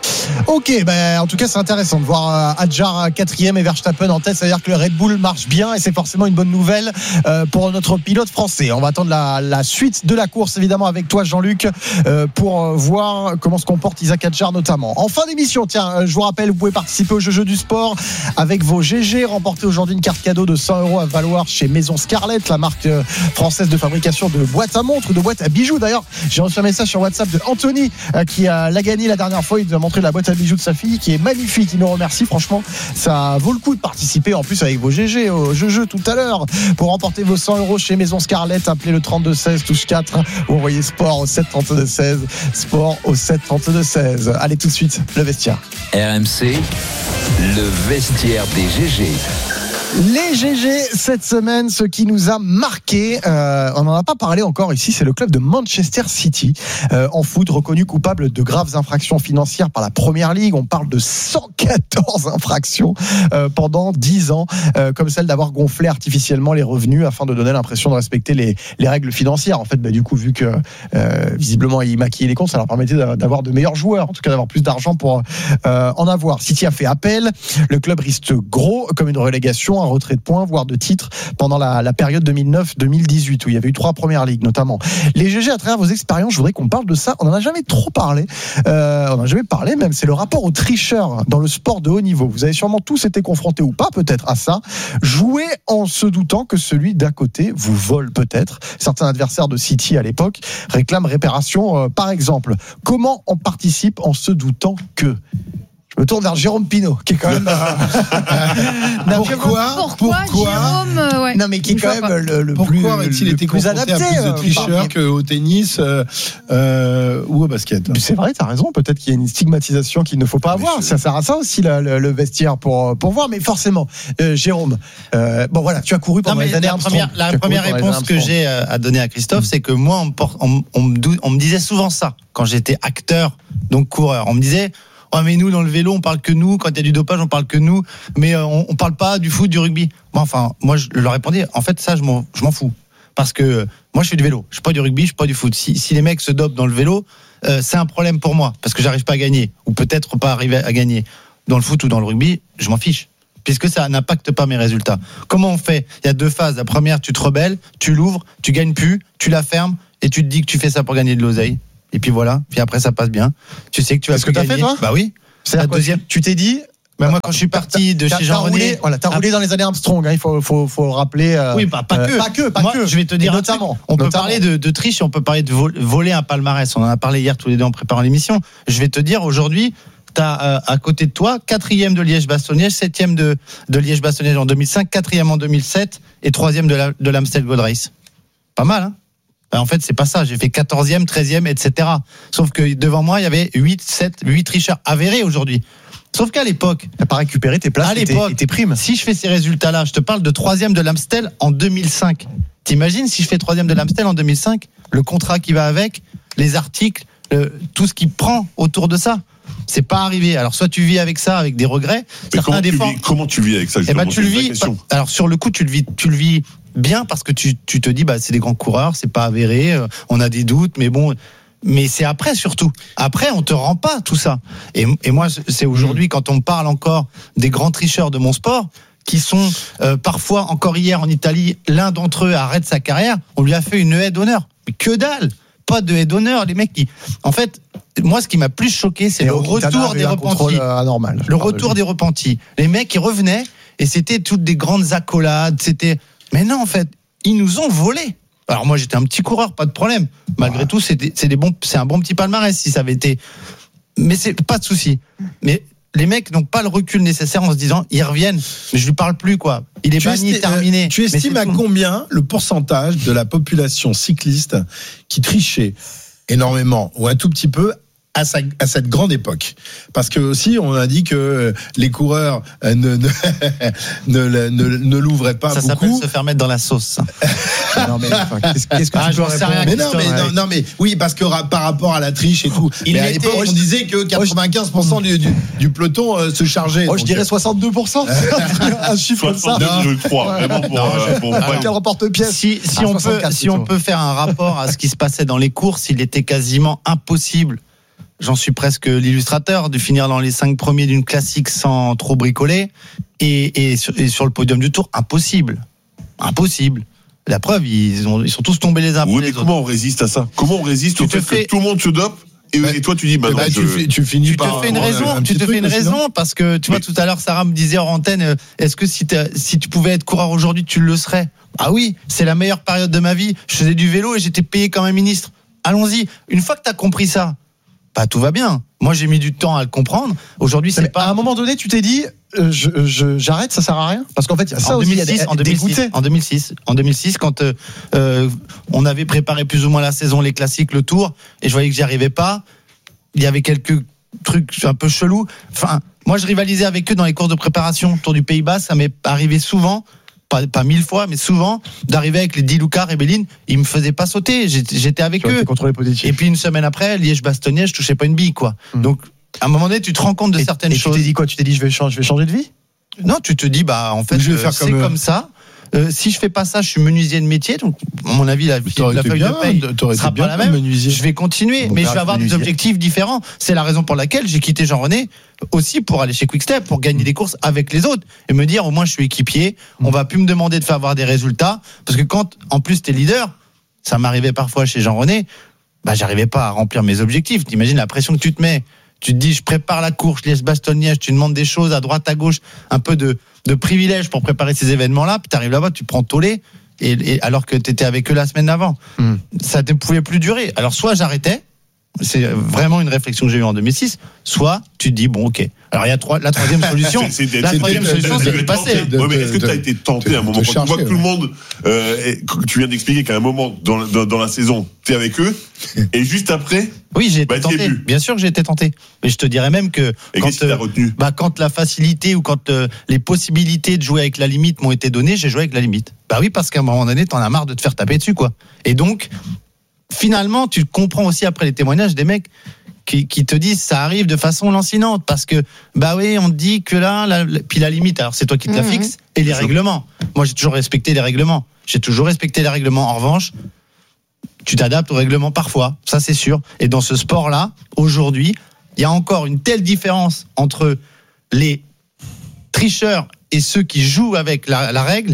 Ok, ben, en tout cas c'est intéressant de voir Hadjar quatrième et Verstappen en tête. C'est-à-dire que le Red Bull marche bien et c'est forcément une bonne nouvelle euh, pour notre pilote français. On va attendre la, la suite de la course évidemment avec toi Jean-Luc euh, pour voir comment se comporte Isaac Hadjar notamment. En fin d'émission, tiens, je vous rappelle, vous pouvez participer au jeu du sport avec vos G G. Remporter aujourd'hui une carte cadeau de cent euros à valoir chez Maison Scarlett, la marque française de fabrication de boîtes à montres ou de boîtes à bijoux. D'ailleurs, j'ai reçu un message sur WhatsApp de Anthony euh, qui a, l'a gagné la dernière fois. Il nous a montré la boîte à bijoux de sa fille qui est magnifique. Il nous remercie, franchement ça vaut le coup de participer en plus avec vos G G au jeu tout à l'heure pour remporter vos cent euros chez Maison Scarlett. Appelez le trente-deux seize touche quatre ou envoyez sport au sept trente-deux seize, sport au sept trente-deux seize. Allez tout de suite le vestiaire R M C, le vestiaire des G G. Les G G cette semaine, ce qui nous a marqué, euh, on n'en a pas parlé encore ici, c'est le club de Manchester City euh, en foot, reconnu coupable de graves infractions financières par la Première Ligue. On parle de cent quatorze infractions euh, pendant dix ans, euh, comme celle d'avoir gonflé artificiellement les revenus afin de donner l'impression de respecter les, les règles financières. En fait, bah, du coup, vu que euh, visiblement ils maquillaient les comptes, ça leur permettait d'avoir de meilleurs joueurs, en tout cas d'avoir plus d'argent pour euh, en avoir. City a fait appel, le club risque gros comme une relégation, un retrait de points, voire de titres pendant la, la période deux mille neuf deux mille dix-huit où il y avait eu trois premières ligues notamment. Les G G, à travers vos expériences, je voudrais qu'on parle de ça. On n'en a jamais trop parlé. Euh, on n'en a jamais parlé même. C'est le rapport aux tricheurs dans le sport de haut niveau. Vous avez sûrement tous été confrontés ou pas peut-être à ça. Jouer en se doutant que celui d'à côté vous vole peut-être. Certains adversaires de City à l'époque réclament réparation euh, par exemple. Comment on participe en se doutant que... Je me tourne vers Jérôme Pinault, qui est quand même. Euh, pourquoi, pourquoi, pourquoi Jérôme, euh, ouais. Non, mais qui est quand même pas. le, le pourquoi plus. Pourquoi aurait-il été plus adapté à plus de tricheurs qu'au tennis euh, euh, ou au basket? Mais c'est vrai, t'as raison. Peut-être qu'il y a une stigmatisation qu'il ne faut pas avoir. Je... Ça sert à ça aussi, le, le, le vestiaire, pour, pour voir. Mais forcément, euh, Jérôme, euh, bon voilà, tu as couru pendant non, les années La première, la première réponse que j'ai à donner à Christophe, mmh. c'est que moi, on me, porte, on, on, me, on me disait souvent ça quand j'étais acteur, donc coureur. On me disait, oh, mais nous, dans le vélo, on parle que nous. Quand il y a du dopage, on parle que nous. Mais euh, on, on parle pas du foot, du rugby. Bon, enfin, moi, je leur répondais, en fait, ça, je m'en, je m'en fous. Parce que euh, moi, je fais du vélo. Je suis pas du rugby, je suis pas du foot. Si, si les mecs se dopent dans le vélo, euh, c'est un problème pour moi. Parce que j'arrive pas à gagner. Ou peut-être pas arriver à gagner. Dans le foot ou dans le rugby, je m'en fiche. Puisque ça n'impacte pas mes résultats. Comment on fait? Il y a deux phases. La première, tu te rebelles, tu l'ouvres, tu gagnes plus, tu la fermes, et tu te dis que tu fais ça pour gagner de l'oseille. Et puis voilà. Puis après, ça passe bien. Tu sais que tu vas plus gagner. Est-ce que t'as fait, toi? Bah oui. C'est la deuxième. Tu t'es dit, bah moi, quand je suis parti de chez Jean René, voilà, t'as roulé dans les années Armstrong. Hein, il faut, faut, faut rappeler. Euh, oui, bah, pas que, euh, pas que, pas moi, que. Je vais te dire notamment. On peut notamment. parler de, de triche, et on peut parler de vol, voler un palmarès. On en a parlé hier tous les deux en préparant l'émission. Je vais te dire aujourd'hui, t'as euh, à côté de toi quatrième de Liège-Bastogne-Liège, septième de de Liège-Bastogne-Liège en deux mille cinq, quatrième en deux mille sept et troisième de la, de l'Amstel Gold Race. Pas mal, hein? En fait, c'est pas ça. J'ai fait quatorzième, treizième, et cetera. Sauf que devant moi, il y avait huit, sept, huit tricheurs avérés aujourd'hui. Sauf qu'à l'époque, t'as pas récupéré tes places à l'époque, et tes primes. Si je fais ces résultats-là, je te parle de troisième de l'Amstel en deux mille cinq. T'imagines si je fais troisième de l'Amstel en deux mille cinq, le contrat qui va avec, les articles, le, tout ce qui prend autour de ça. C'est pas arrivé. Alors soit tu vis avec ça, avec des regrets. Comment tu, vis, comment tu vis avec ça? Eh ben, tu le vis. Alors sur le coup, tu le vis, tu le vis bien parce que tu, tu te dis, bah c'est des grands coureurs, c'est pas avéré, on a des doutes, mais bon. Mais c'est après surtout. Après, on te rend pas tout ça. Et, et moi, c'est aujourd'hui quand on parle encore des grands tricheurs de mon sport, qui sont euh, parfois encore hier en Italie, l'un d'entre eux arrête sa carrière, on lui a fait une haie d'honneur. Mais que dalle! Pas de haie d'honneur, les mecs qui. En fait, moi, ce qui m'a plus choqué, c'est et le retour des repentis. Anormal, le retour des repentis. Les mecs qui revenaient et c'était toutes des grandes accolades. C'était. Mais non, en fait, ils nous ont volé. Alors moi, j'étais un petit coureur, pas de problème. Malgré ouais. tout, c'est, des, c'est, des bons, c'est un bon petit palmarès si ça avait été. Mais c'est pas de souci. Mais les mecs n'ont pas le recul nécessaire en se disant, ils reviennent, mais je lui parle plus, quoi. Il est tu banni, esti- terminé. Euh, tu estimes à combien le pourcentage de la population cycliste qui trichait énormément ou un tout petit peu à, sa, à cette grande époque? Parce que aussi, on a dit que les coureurs ne, ne, ne, ne, ne l'ouvraient pas ça beaucoup. Ça s'appelle se faire mettre dans la sauce. Non mais enfin, qu'est-ce, qu'est-ce que ah, tu peux répondre? Mais non, mais non, non, mais oui, parce que par rapport à la triche et tout. Il mais à l'époque, on disait que quatre-vingt-quinze pour cent du, du, du peloton euh, se chargeait. Moi, oh, je dirais soixante-deux pour cent. Un chiffre comme ça. Je crois vraiment pour. Non, euh, pour alors, quel reporte-pièce? Si, si ah, on peut, si on peut faire un rapport à ce qui se passait dans les courses, il était quasiment impossible. J'en suis presque l'illustrateur de finir dans les cinq premiers d'une classique sans trop bricoler et, et, sur, et sur le podium du Tour, impossible, impossible. La preuve, ils, ont, ils sont tous tombés les uns oui, pour les autres. Oui, mais comment on résiste à ça? Comment on résiste tu au fait fais... que tout le monde se dope? Et, bah, et toi, tu dis, bah, bah non, tu, je... fais, tu finis tu par. Te fais une raison, tu te fais une raison sinon. Parce que tu vois, oui. Tout à l'heure, Sarah me disait hors antenne, est-ce que si, si tu pouvais être coureur aujourd'hui, tu le serais? Ah oui, c'est la meilleure période de ma vie. Je faisais du vélo et j'étais payé comme un ministre. Allons-y. Une fois que tu as compris ça, bah, tout va bien. Moi, j'ai mis du temps à le comprendre. Aujourd'hui, c'est mais pas. À un moment donné, tu t'es dit, euh, je, je, j'arrête, ça sert à rien. Parce qu'en fait, il y a ça en aussi. deux mille six, en deux mille six, en deux mille six, en deux mille six, quand euh, euh, on avait préparé plus ou moins la saison, les classiques, le Tour, et je voyais que j'y arrivais pas. Il y avait quelques trucs un peu chelous. Enfin, moi, je rivalisais avec eux dans les courses de préparation. Tour du Pays Bas, ça m'est arrivé souvent. Pas, pas mille fois, mais souvent, d'arriver avec les Di Luca, Rebellin, ils me faisaient pas sauter. J'étais, j'étais avec eux. Et puis une semaine après, Liège-Bastogne, je touchais pas une bille, quoi. Mmh. Donc, à un moment donné, tu te rends compte de et, certaines et choses. Tu t'es dit quoi? Tu t'es dit, je vais changer, je vais changer de vie? Non, tu te dis, bah, en fait, je vais faire c'est comme, comme ça. Euh, si je fais pas ça, je suis menuisier de métier, donc à mon avis la, la feuille bien, de paye sera pas la même. Menuisier. Je vais continuer, donc mais je vais avoir menuisier. Des objectifs différents. C'est la raison pour laquelle j'ai quitté Jean René aussi pour aller chez Quick-Step, pour gagner des courses avec les autres et me dire au moins je suis équipier. Mmh. On va plus me demander de faire avoir des résultats parce que quand en plus t'es leader, ça m'arrivait parfois chez Jean René, bah j'arrivais pas à remplir mes objectifs. T'imagines la pression que tu te mets. Tu te dis, je prépare la course, Liège-Bastogne-Liège, tu demandes des choses à droite, à gauche, un peu de, de privilège pour préparer ces événements-là, puis tu arrives là-bas, tu prends tollé, et, et alors que tu étais avec eux la semaine d'avant. Mmh. Ça ne pouvait plus durer. Alors, soit j'arrêtais, c'est vraiment une réflexion que j'ai eue en deux mille six. Soit tu te dis bon, ok. Alors il y a trois, la troisième solution. c'est, c'est, la c'est, troisième c'est, solution, c'est c'est de de passer. ouais, mais est-ce que tu as été tenté à un moment quand tu vois que tout le monde, euh, tu viens d'expliquer qu'à un moment dans, dans, dans la saison, tu es avec eux, et juste après. Oui, j'ai été bah, tenté. Bien sûr que j'ai été tenté. Mais je te dirais même que et quand, qu'est-ce qui t'a retenu bah, quand la facilité ou quand euh, les possibilités de jouer avec la limite m'ont été données, j'ai joué avec la limite. Bah oui, parce qu'à un moment donné, t'en as marre de te faire taper dessus, quoi. Et donc, finalement, tu comprends aussi après les témoignages des mecs qui, qui te disent ça arrive de façon lancinante parce que bah oui, on te dit que là, la, la, puis la limite, alors c'est toi qui te la fixes et les règlements. Moi, j'ai toujours respecté les règlements. J'ai toujours respecté les règlements. En revanche, tu t'adaptes aux règlements parfois, ça c'est sûr. Et dans ce sport-là, aujourd'hui, il y a encore une telle différence entre les tricheurs et ceux qui jouent avec la, la règle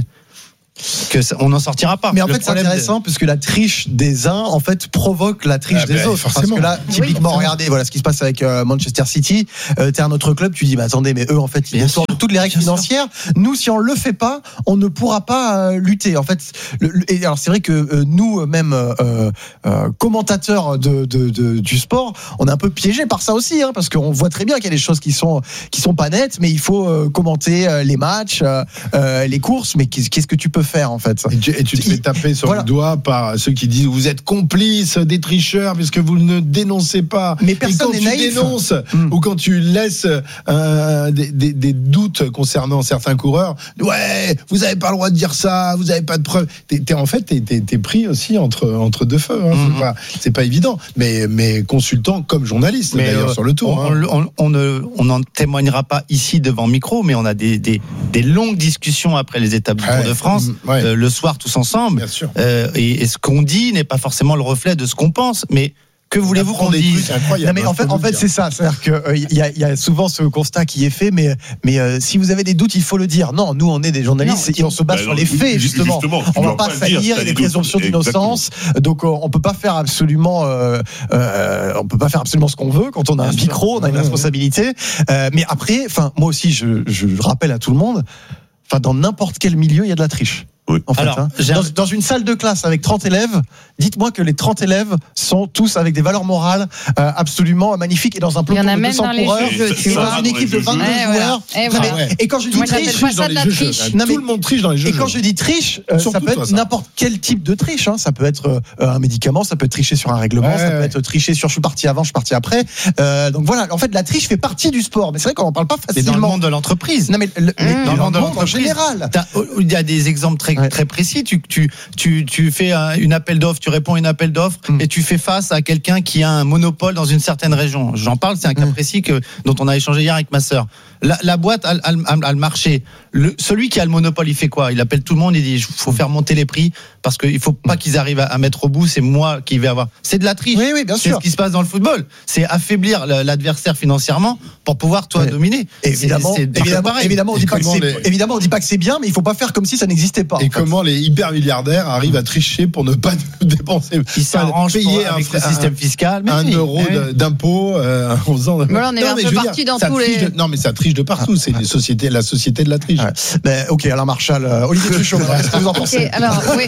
que ça, on n'en sortira pas. Mais en le fait, c'est intéressant de... puisque la triche des uns, en fait, provoque la triche ah des ben, autres. Forcément. Parce que là, typiquement, oui, regardez, voilà ce qui se passe avec euh, Manchester City. Euh, t'es un autre club, tu dis, mais attendez, mais eux, en fait, ils sortent toutes les règles financières. Sûr. Nous, si on le fait pas, on ne pourra pas euh, lutter. En fait, le, le, et alors c'est vrai que euh, nous, même euh, euh, commentateurs de, de, de, du sport, on est un peu piégés par ça aussi, hein, parce qu'on voit très bien qu'il y a des choses qui sont qui sont pas nettes, mais il faut euh, commenter euh, les matchs, euh, les courses. Mais qu'est-ce que tu peux faire en fait? Et tu, et tu te fais taper sur voilà. le doigt par ceux qui disent vous êtes complices des tricheurs puisque vous ne dénoncez pas. Mais personne n'est naïf. Et quand tu dénonces mmh. ou quand tu laisses euh, des, des, des doutes concernant certains coureurs, ouais, vous avez pas le droit de dire ça, vous avez pas de preuves. T'es, t'es en fait t'es, t'es, t'es pris aussi entre entre deux feux. Hein. Mmh. C'est pas c'est pas évident. Mais mais consultant comme journaliste mais d'ailleurs euh, sur le tour. On, hein. on, on ne on n'en témoignera pas ici devant micro, mais on a des des, des longues discussions après les étapes du Tour de France. Mmh, ouais. euh, le soir tous ensemble. Bien sûr. Euh, et, et ce qu'on dit n'est pas forcément le reflet de ce qu'on pense, mais que voulez-vous qu'on dise? Non, mais en fait, en fait, c'est ça. C'est-à-dire que il euh, y, a, y a souvent ce constat qui est fait, mais mais euh, si vous avez des doutes, il faut le dire. Non, nous, on est des journalistes non, et on se base bah sur non, les faits, justement. justement on va pas salir, il y a des présomptions d'innocence, donc euh, on peut pas faire absolument, euh, euh, on peut pas faire absolument ce qu'on veut quand on a un micro, on a une responsabilité. Euh, mais après, enfin, moi aussi, je, je rappelle à tout le monde, enfin, dans n'importe quel milieu, il y a de la triche. Oui. En fait, alors, hein. dans, dans une salle de classe avec trente élèves, dites-moi que les trente élèves sont tous avec des valeurs morales euh, absolument magnifiques et dans un peloton de deux cents coureurs et dans une équipe de vingt-deux ouais, joueurs. Ouais. Et, voilà. ouais. et quand je dis Moi, triche, pas ça de la triche. Non, mais, tout le monde triche dans les jeux. Et quand je dis triche, euh, ça peut être n'importe quel type de triche. Hein. Ça peut être euh, un médicament, ça peut être tricher sur un règlement, ouais, ça peut ouais. être tricher sur je suis parti avant, je suis parti après. Euh, donc voilà, en fait, la triche fait partie du sport, mais c'est vrai qu'on en parle pas facilement. Mais dans le monde de l'entreprise. Non mais le, mmh. dans le monde de en général. Il y a des exemples très très précis. Tu Tu, tu, tu fais un, une appel d'offres, tu réponds à une appel d'offres mmh. et tu fais face à quelqu'un qui a un monopole dans une certaine région. J'en parle, c'est un cas mmh. précis que, dont on a échangé hier avec ma sœur. La, la boîte a, a, a, a le marché. Le, celui qui a le monopole, il fait quoi? Il appelle tout le monde, il dit il faut faire monter les prix parce qu'il faut pas qu'ils arrivent à, à mettre au bout, c'est moi qui vais avoir. C'est de la triche. Oui, oui, bien c'est sûr. ce qui se passe dans le football. C'est affaiblir l'adversaire financièrement pour pouvoir toi ouais. dominer. Évidemment, c'est, c'est évidemment, évidemment, on dit pas que c'est, les... évidemment, on dit pas que c'est bien, mais il faut pas faire comme si ça n'existait pas. Et comment fait. les hyper milliardaires arrivent à tricher pour ne pas dépenser, ils s'arrangent payer un, un système fiscal, mais un oui, euro oui. d'impôt euh, en faisant. Voilà, on est non, un peu parti dans tous les. De... Non, mais ça triche de partout. Ah, c'est ah. les sociétés, la société de la triche. Ouais. Ben, ok, Alain Marchal, euh, Olivier Truchot, qu'est-ce que vous en pensez? Okay, alors, oui.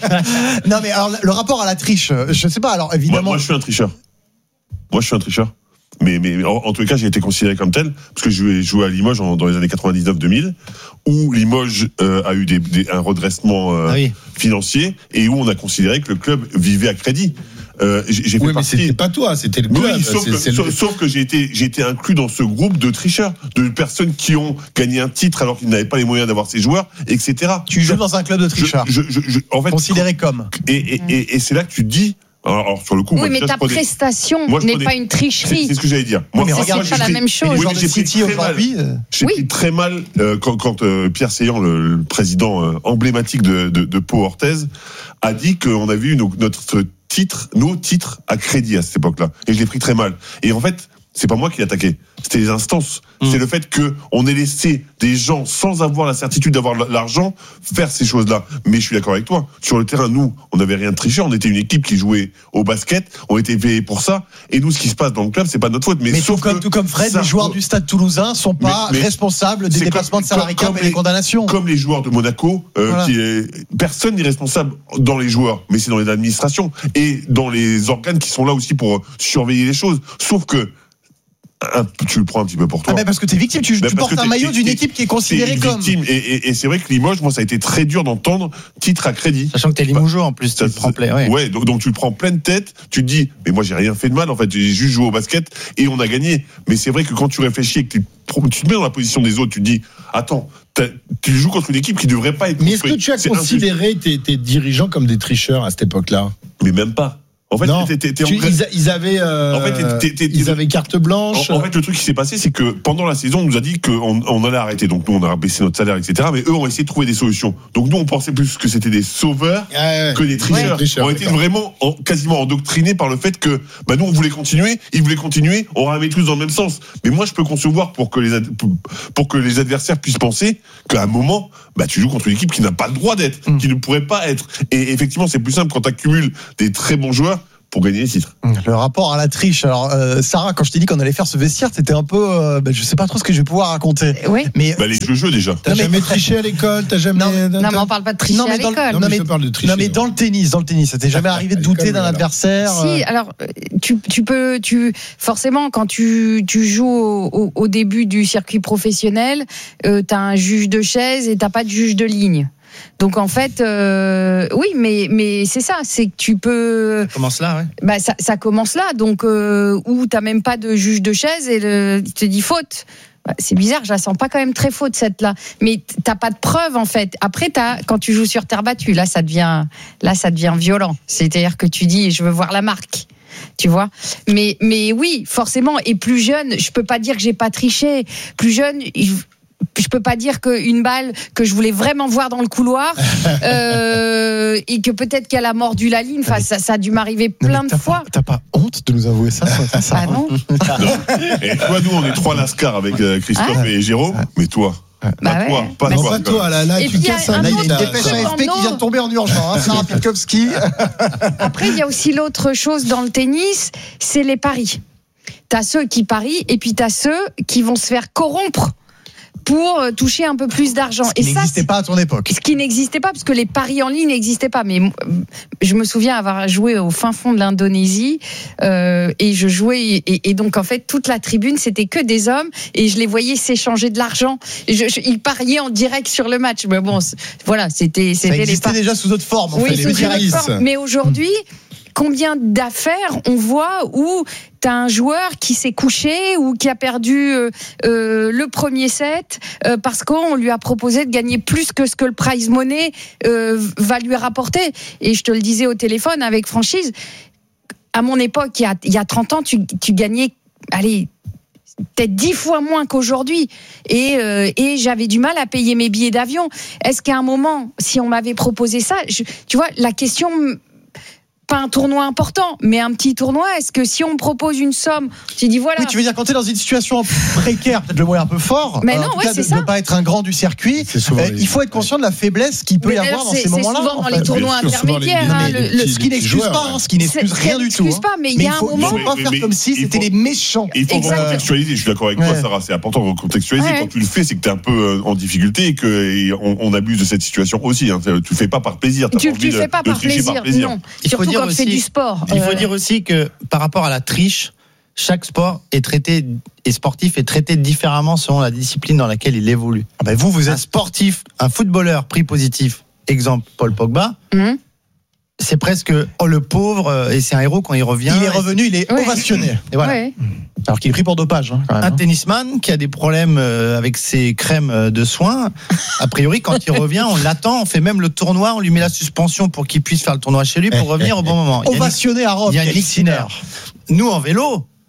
Non, mais alors le rapport à la triche, je sais pas. Alors évidemment. Moi, moi je suis un tricheur. Moi, je suis un tricheur. Mais, mais en, en tous les cas, j'ai été considéré comme tel parce que je jouais, joué à Limoges en, dans les années quatre-vingt-dix-neuf deux mille, où Limoges euh, a eu des, des, un redressement euh, ah oui. financier et où on a considéré que le club vivait à crédit. Euh, j'ai, j'ai fait oui, partie... mais c'était pas toi, c'était le club. Oui, sauf, c'est, que, c'est sauf, le... sauf que j'ai été, j'ai été inclus dans ce groupe de tricheurs, de personnes qui ont gagné un titre alors qu'ils n'avaient pas les moyens d'avoir ces joueurs, et cetera. Tu joues dans un club de tricheurs. Je, je, je, en fait, considéré comme. Et, et, et, et c'est là que tu te dis. Alors, alors sur le coup, oui, moi, mais ta prenais... prestation moi, n'est prenais... pas une tricherie. C'est, c'est ce que j'allais dire. Moi, mais regarde, c'est pas la même chose. Oui, mais j'ai pris très mal. J'ai oui. pris très mal euh, quand, quand euh, Pierre Seillant, le, le président euh, emblématique de, de, de Pau Orthez, a dit qu'on avait eu nos, notre titre, nos titres à crédit à cette époque-là. Et je l'ai pris très mal. Et en fait, c'est pas moi qui l'ai attaqué, c'était les instances. Mmh. C'est le fait que on ait laissé des gens sans avoir la certitude d'avoir l'argent faire ces choses-là. Mais je suis d'accord avec toi. Sur le terrain, nous, on n'avait rien triché. On était une équipe qui jouait au basket. On était payés pour ça. Et nous, ce qui se passe dans le club, c'est pas notre faute. Mais, mais sauf tout, comme, que tout comme Fred, ça, les joueurs du Stade Toulousain sont pas mais, mais responsables des dépassements comme, de salariés comme, et des condamnations. Comme les joueurs de Monaco, euh, voilà. qui est, personne n'est responsable dans les joueurs, mais c'est dans les administrations et dans les organes qui sont là aussi pour surveiller les choses. Sauf que Un, tu le prends un petit peu pour toi. Ah ben parce que t'es victime, tu, ben tu portes un maillot d'une équipe qui est considérée comme victime. Et, et, et c'est vrai que Limoges, moi, ça a été très dur d'entendre titre à crédit. Sachant que t'es Limougeau en plus, tu le prends plein. Ouais, ouais donc, donc tu le prends pleine tête. Tu te dis, mais moi j'ai rien fait de mal. En fait, j'ai juste joué au basket et on a gagné. Mais c'est vrai que quand tu réfléchis et que tu, tu te mets dans la position des autres, tu te dis, attends, tu joues contre une équipe qui devrait pas être. Mais est-ce que tu as considéré tes, tes dirigeants comme des tricheurs à cette époque-là? Mais même pas. En fait, non, t'es, t'es, t'es tu, en... ils, ils avaient, euh, en fait, t'es, t'es, t'es, ils avaient carte blanche. En, en fait, le truc qui s'est passé, c'est que pendant la saison, on nous a dit qu'on on allait arrêter. Donc nous, on a baissé notre salaire, et cetera. Mais eux ont essayé de trouver des solutions. Donc nous, on pensait plus que c'était des sauveurs ah ouais, que des tricheurs. Ouais, tricheurs on était vraiment en, quasiment endoctrinés par le fait que, bah nous, on voulait continuer, ils voulaient continuer, on ramait tous dans le même sens. Mais moi, je peux concevoir pour que les ad, pour que les adversaires puissent penser qu'à un moment, bah tu joues contre une équipe qui n'a pas le droit d'être, mmh. qui ne pourrait pas être. Et effectivement, c'est plus simple quand tu accumules des très bons joueurs pour gagner les titres. Le rapport à la triche. Alors, euh, Sarah, quand je t'ai dit qu'on allait faire ce vestiaire, c'était un peu. Euh, bah, je sais pas trop ce que je vais pouvoir raconter. Oui. Mais bah, les jeux, jeux déjà. T'as non, jamais mais... triché à l'école, t'as jamais. Non, non, mais on parle pas de tricher non, à l'école. Le... Non, mais, non, mais, de tricher, non, mais dans le tennis, dans le tennis, ça t'est jamais arrivé de douter d'un adversaire? Si, alors tu, tu peux, tu forcément quand tu, tu joues au, au, au début du circuit professionnel, euh, t'as un juge de chaise et t'as pas de juge de ligne. Donc en fait, euh, oui, mais mais c'est ça, c'est que tu peux. Ça commence là, ouais. Bah ça, ça commence là, donc euh, où t'as même pas de juge de chaise et le, il te dit faute. Bah, c'est bizarre, je la sens pas quand même très faute cette là. Mais t'as pas de preuve en fait. Après, t'as quand tu joues sur terre battue, là ça devient, là ça devient violent. C'est-à-dire que tu dis, je veux voir la marque. Tu vois, mais mais oui, forcément. Et plus jeune, je peux pas dire que j'ai pas triché. Plus jeune. Je, Je peux pas dire qu'une balle que je voulais vraiment voir dans le couloir euh, et que peut-être qu'elle a mordu la ligne. Enfin, ça, ça a dû m'arriver plein de t'as fois. Pas, t'as pas honte de nous avouer ça, ça, ça Ah non. Et toi, nous, on est trois lascars avec Christophe ah. et Jérôme, mais toi. Bah pas ouais. toi, pas bah toi. Pas toi, là, là, et tu casses un il y a autre, une dépêche A F P qui vient de tomber en urgence, hein, Sarah Pilkowski. Après, il y a aussi l'autre chose dans le tennis, c'est les paris. T'as ceux qui parient et puis t'as ceux qui vont se faire corrompre pour toucher un peu plus d'argent. Ce qui et n'existait ça, pas à ton époque. Ce qui n'existait pas, parce que les paris en ligne n'existaient pas. Mais je me souviens avoir joué au fin fond de l'Indonésie euh, et je jouais et, et donc en fait toute la tribune c'était que des hommes et je les voyais s'échanger de l'argent. Je, je, ils pariaient en direct sur le match. Mais bon, voilà, c'était c'était ça existait les déjà sous autre forme. En oui, fait, sous les autre forme. Mais aujourd'hui. Combien d'affaires on voit où t'as un joueur qui s'est couché ou qui a perdu euh, euh, le premier set euh, parce qu'on lui a proposé de gagner plus que ce que le prize money euh, va lui rapporter. Et je te le disais au téléphone avec franchise, à mon époque, il y a, il y a trente ans, tu, tu gagnais, allez, peut-être dix fois moins qu'aujourd'hui et, euh, et j'avais du mal à payer mes billets d'avion. Est-ce qu'à un moment, si on m'avait proposé ça, je, tu vois, la question... Pas un tournoi important, mais un petit tournoi. Est-ce que si on me propose une somme, tu dis voilà. Oui, tu veux dire quand tu es dans une situation précaire, peut-être le mot est un peu fort. Mais non, en tout ouais, cas, c'est de ça. ne pas être un grand du circuit. Euh, il faut être conscient de la faiblesse qu'il peut mais y avoir dans ces moments-là. C'est souvent dans les tournois intermédiaires. Hein, le, le, ce qui n'excuse pas, hein, ce qui n'excuse rien du tout. Pas, mais il y a un moment. Il ne faut pas faire comme si c'était les méchants. Il faut contextualiser. Je suis d'accord avec toi, Sarah. C'est important de contextualiser. Quand tu le fais, c'est que tu es un peu en difficulté et qu'on abuse de cette situation aussi. Tu ne le fais pas par plaisir. Tu ne le fais pas par plaisir. Non. Surtout quand tu fais du sport. Il faut dire aussi que par rapport à la triche, chaque sport est traité et sportif est traité différemment selon la discipline dans laquelle il évolue. Ah ben vous, vous êtes un sportif, un footballeur pris positif. Exemple, Paul Pogba. Mmh. C'est presque oh, le pauvre et c'est un héros quand il revient. Il est revenu, il est ouais. ovationné. Et voilà. Ouais. Alors qu'il est pris pour dopage. Hein, quand même, un hein. tennisman qui a des problèmes avec ses crèmes de soins. A priori, quand il revient, on l'attend, on fait même le tournoi, on lui met la suspension pour qu'il puisse faire le tournoie chez lui pour revenir au bon moment. Ovationné à Rome. Yannick Sinner. Nous en vélo.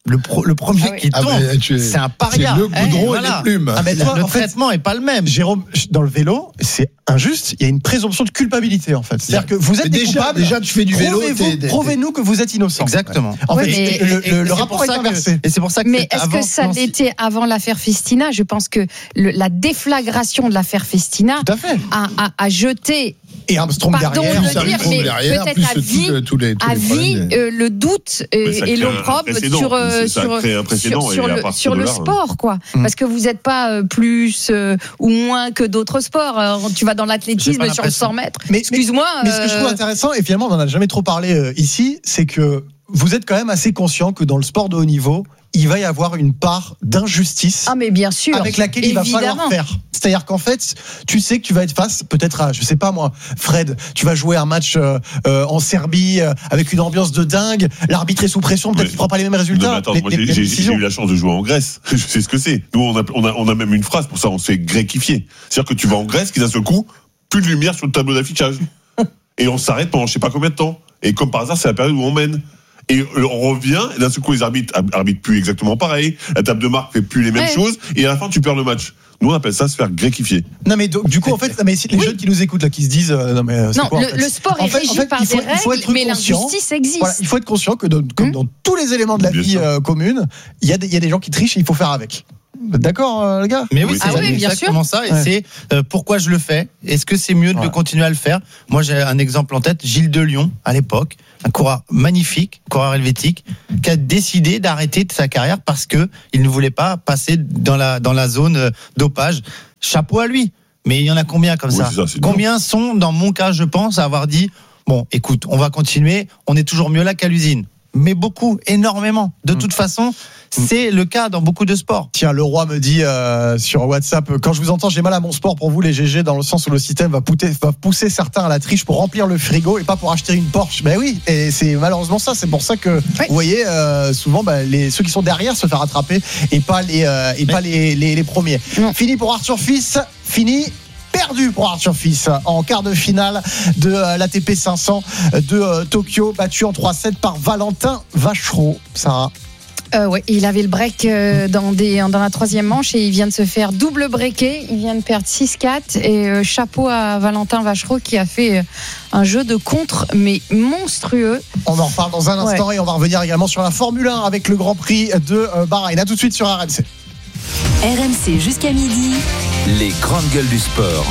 Le, pro, le premier ah oui. qui tombe, ah es, c'est un paria. C'est le goudron hey, voilà. et les plumes. Ah mais toi, le traitement fait, est pas le même. Jérôme, dans le vélo, c'est injuste. Il y a une présomption de culpabilité en fait. C'est-à-dire que vous êtes déjà, coupable. Déjà, tu fais du vélo. Prouvez-nous que vous êtes innocent. Exactement. En ouais, fait, mais, le, le, le rapport est inversé. Et c'est pour ça que. Mais est-ce que ça l'était avant l'affaire Festina ? Je pense que le, la déflagration de l'affaire Festina a, a, a jeté. Et Armstrong Pardon derrière, de le dire, mais derrière, peut-être à vie, tout, tous les, tous à les vie euh, le doute et, et l'opprobre sur, euh, sur, sur, sur, le, sur le sport, quoi. Mmh. Parce que vous n'êtes pas euh, plus euh, ou moins que d'autres sports. Alors, tu vas dans l'athlétisme sur le cent mètres. Mais, Excuse-moi. Mais, mais ce que je trouve intéressant, et finalement, on n'en a jamais trop parlé euh, ici, c'est que vous êtes quand même assez conscient que dans le sport de haut niveau, il va y avoir une part d'injustice ah mais bien sûr, avec laquelle il évidemment. va falloir faire. C'est-à-dire qu'en fait, tu sais que tu vas être face peut-être à, je sais pas moi, Fred, tu vas jouer un match euh, euh, en Serbie euh, avec une ambiance de dingue, l'arbitre est sous pression, peut-être mais, qu'il ne prend pas les mêmes résultats. Non, attends, les, moi les, j'ai, les j'ai eu la chance de jouer en Grèce, je sais ce que c'est. Nous on a, on a, on a même une phrase pour ça, on se fait gréquifier. C'est-à-dire que tu vas en Grèce, qui d'un seul coup, plus de lumière sur le tableau d'affichage. Et on s'arrête pendant je sais pas combien de temps. Et comme par hasard, c'est la période où on mène. Et on revient, et d'un seul coup, les arbitres arbitrent plus exactement pareil, la table de marque fait plus les mêmes ouais. choses, et à la fin, tu perds le match. Nous, on appelle ça se faire gréquifier. Non, mais donc, du coup, en fait, mais les oui. jeunes qui nous écoutent, là, qui se disent, euh, non, mais c'est non, quoi, le, en fait le sport en est fait, régi en fait, par il faut, des il faut règles, mais conscient, l'injustice existe. Voilà, il faut être conscient que, dans, comme mmh. dans tous les éléments de la Bien vie euh, commune, il y, a des, il y a des gens qui trichent et il faut faire avec. D'accord, euh, les gars? Mais oui, oui. c'est ah oui, exactement ça. Et ouais. c'est euh, pourquoi je le fais. Est-ce que c'est mieux de ouais. continuer à le faire? Moi, j'ai un exemple en tête. Gilles Delion, à l'époque, un coureur magnifique, coureur helvétique, qui a décidé d'arrêter sa carrière parce que il ne voulait pas passer dans la dans la zone euh, dopage. Chapeau à lui. Mais il y en a combien comme oui, ça, ça Combien bien. sont, dans mon cas, je pense, à avoir dit bon, écoute, on va continuer. On est toujours mieux là qu'à l'usine. Mais beaucoup, énormément. De mmh. toute façon, c'est le cas dans beaucoup de sports. Tiens, le roi me dit euh, sur WhatsApp, quand je vous entends, j'ai mal à mon sport pour vous les G G, dans le sens où le système va pousser, va pousser certains à la triche pour remplir le frigo et pas pour acheter une Porsche. Ben oui, et c'est malheureusement ça. C'est pour ça que oui. vous voyez euh, souvent bah, les, ceux qui sont derrière se faire attraper et pas les euh, et oui. pas les, les, les premiers. Non. Fini pour Arthur Fils, fini. Perdu pour Arthur Fils en quart de finale de l'A T P cinq cents de euh, Tokyo, battu en trois sept par Valentin Vachereau. Sarah. Euh, ouais, il avait le break euh, dans, des, dans la troisième manche et il vient de se faire double breaker. Il vient de perdre six quatre et euh, chapeau à Valentin Vachereau qui a fait euh, un jeu de contre mais monstrueux. On en reparle dans un instant ouais. et on va revenir également sur la Formule un avec le Grand Prix de euh, Bahreïn. A tout de suite sur R M C. R M C jusqu'à midi. Les grandes gueules du sport.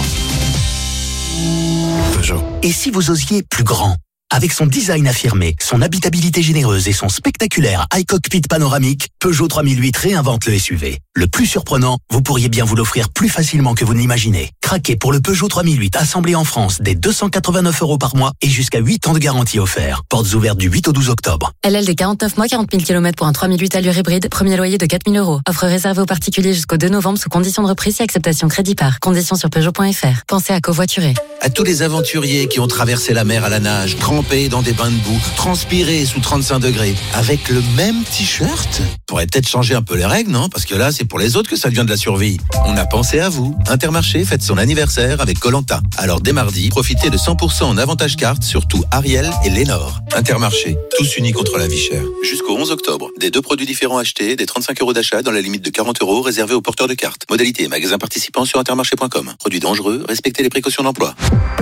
Peugeot. Et si vous osiez plus grand? Avec son design affirmé, son habitabilité généreuse et son spectaculaire iCockpit panoramique, Peugeot trois mille huit réinvente le S U V. Le plus surprenant, vous pourriez bien vous l'offrir plus facilement que vous ne l'imaginez. Craquez pour le Peugeot trois mille huit assemblé en France dès deux cent quatre-vingt-neuf euros par mois et jusqu'à huit ans de garantie offert. Portes ouvertes du huit au douze octobre. L L D quarante-neuf mois, quarante mille kilomètres pour un trois mille huit allure hybride, premier loyer de quatre mille euros. Offre réservée aux particuliers jusqu'au deux novembre sous condition de reprise et acceptation crédit par. Conditions sur Peugeot point F R. Pensez à covoiturer. À tous les aventuriers qui ont traversé la mer à la nage, trempés dans des bains de boue, transpirés sous trente-cinq degrés, avec le même t-shirt? Faudrait peut-être changer un peu les règles, non? Parce que là, c'est pour les autres que ça devient de la survie. On a pensé à vous. Intermarché fête son anniversaire avec Koh-Lanta. Alors dès mardi, profitez de cent pour cent en avantage carte sur tout Ariel et Lénore. Intermarché, tous unis contre la vie chère. Jusqu'au onze octobre, des deux produits différents achetés, des trente-cinq euros d'achat dans la limite de quarante euros réservés aux porteurs de cartes. Modalité et magasins participants sur intermarché point com. Produits dangereux, respectez les précautions d'emploi.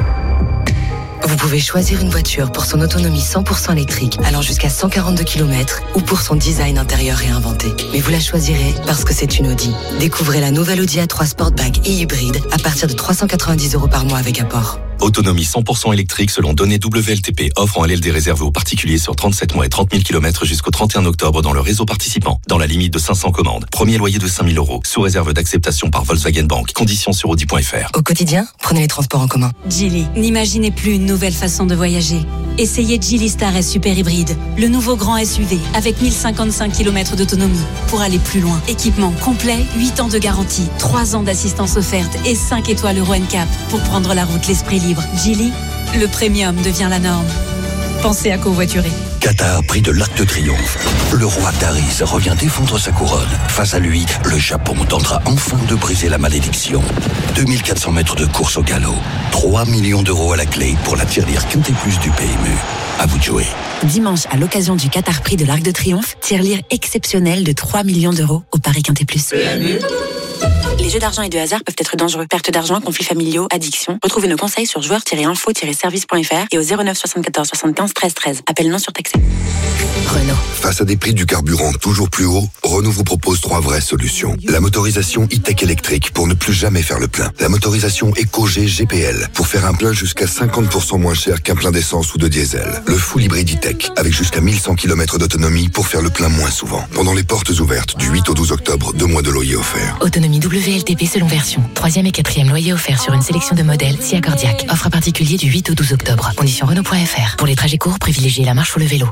Vous pouvez choisir une voiture pour son autonomie cent pour cent électrique, allant jusqu'à cent quarante-deux kilomètres, ou pour son design intérieur réinventé. Mais vous la choisirez parce que c'est une Audi. Découvrez la nouvelle Audi A trois Sportback et hybride à partir de trois cent quatre-vingt-dix euros par mois avec apport. Autonomie cent pour cent électrique selon données W L T P. Offre en L L D réservée aux particuliers sur trente-sept mois et trente mille kilomètres jusqu'au trente et un octobre dans le réseau participant. Dans la limite de cinq cents commandes. Premier loyer de cinq mille euros. Sous réserve d'acceptation par Volkswagen Bank. Conditions sur Audi point F R. Au quotidien, prenez les transports en commun. Geely. N'imaginez plus une nouvelle façon de voyager. Essayez Geely Star S Super Hybride. Le nouveau grand S U V avec mille cinquante-cinq kilomètres d'autonomie. Pour aller plus loin. Équipement complet, huit ans de garantie, trois ans d'assistance offerte et cinq étoiles Euro N C A P pour prendre la route l'esprit libre. Geely, le premium devient la norme. Pensez à covoiturer. Qatar, prix de l'Arc de Triomphe. Le roi Taris revient défendre sa couronne. Face à lui, le Japon tentera enfin de briser la malédiction. deux mille quatre cents mètres de course au galop. trois millions d'euros à la clé pour la tirelire Quintet Plus du P M U. À vous de jouer. Dimanche, à l'occasion du Qatar Prix de l'Arc de Triomphe, tirelire exceptionnel de trois millions d'euros au Paris Quintet Plus. Les jeux d'argent et de hasard peuvent être dangereux. Perte d'argent, conflits familiaux, addiction. Retrouvez nos conseils sur joueurs tiret info tiret service point f r et au zéro neuf soixante-quatorze soixante-quinze treize treize. Appel non surtaxé. Renault. Face à des prix du carburant toujours plus hauts, Renault vous propose trois vraies solutions. La motorisation e-tech électrique pour ne plus jamais faire le plein. La motorisation EcoG G P L pour faire un plein jusqu'à cinquante pour cent moins cher qu'un plein d'essence ou de diesel. Le full hybride e-tech avec jusqu'à mille cent kilomètres d'autonomie pour faire le plein moins souvent. Pendant les portes ouvertes du huit au douze octobre, deux mois de loyer offert. Autonomie W L T P selon version. Troisième et quatrième loyer offert sur une sélection de modèles si accordiaque. Offre à particulier du huit au douze octobre. Conditions Renault point f r. Pour les trajets courts, privilégiez la marche ou le vélo.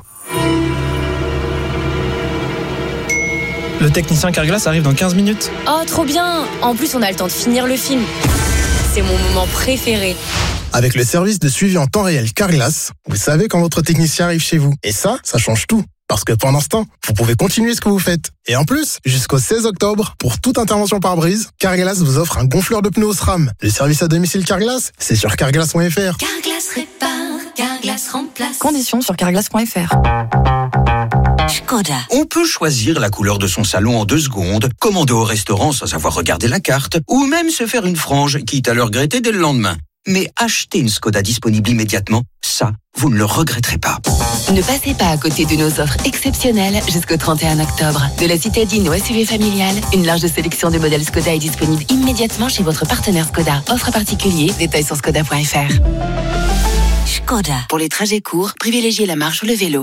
Le technicien Carglass arrive dans quinze minutes. Oh, trop bien! En plus, on a le temps de finir le film. C'est mon moment préféré. Avec le service de suivi en temps réel Carglass, vous savez quand votre technicien arrive chez vous. Et ça, ça change tout. Parce que pendant ce temps, vous pouvez continuer ce que vous faites. Et en plus, jusqu'au seize octobre, pour toute intervention par brise, Carglass vous offre un gonfleur de pneus au SRAM. Le service à domicile Carglass, c'est sur carglass point f r. Carglass répare, Carglass remplace. Conditions sur carglass point f r. Skoda. On peut choisir la couleur de son salon en deux secondes, commander au restaurant sans avoir regardé la carte, ou même se faire une frange, quitte à le regretter dès le lendemain. Mais acheter une Skoda disponible immédiatement, ça, vous ne le regretterez pas. Ne passez pas à côté de nos offres exceptionnelles jusqu'au trente et un octobre. De la citadine au S U V familial, une large sélection de modèles Skoda est disponible immédiatement chez votre partenaire Skoda. Offre particulier, détails sur skoda point f r. Skoda. Pour les trajets courts, privilégiez la marche ou le vélo.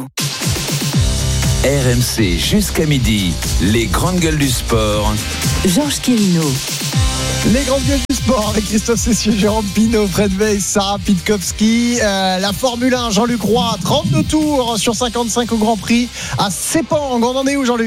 R M C jusqu'à midi, les grandes gueules du sport. Georges Quirino. Les grandes gueules du sport avec Christophe Cessieux, Jérôme Pinault, Fred Weiss, Sarah Pitkowski. Euh, la Formule un, Jean-Luc Roy, trente-deux tours sur cinquante-cinq au Grand Prix à Sepang. On en est où, Jean-Luc ?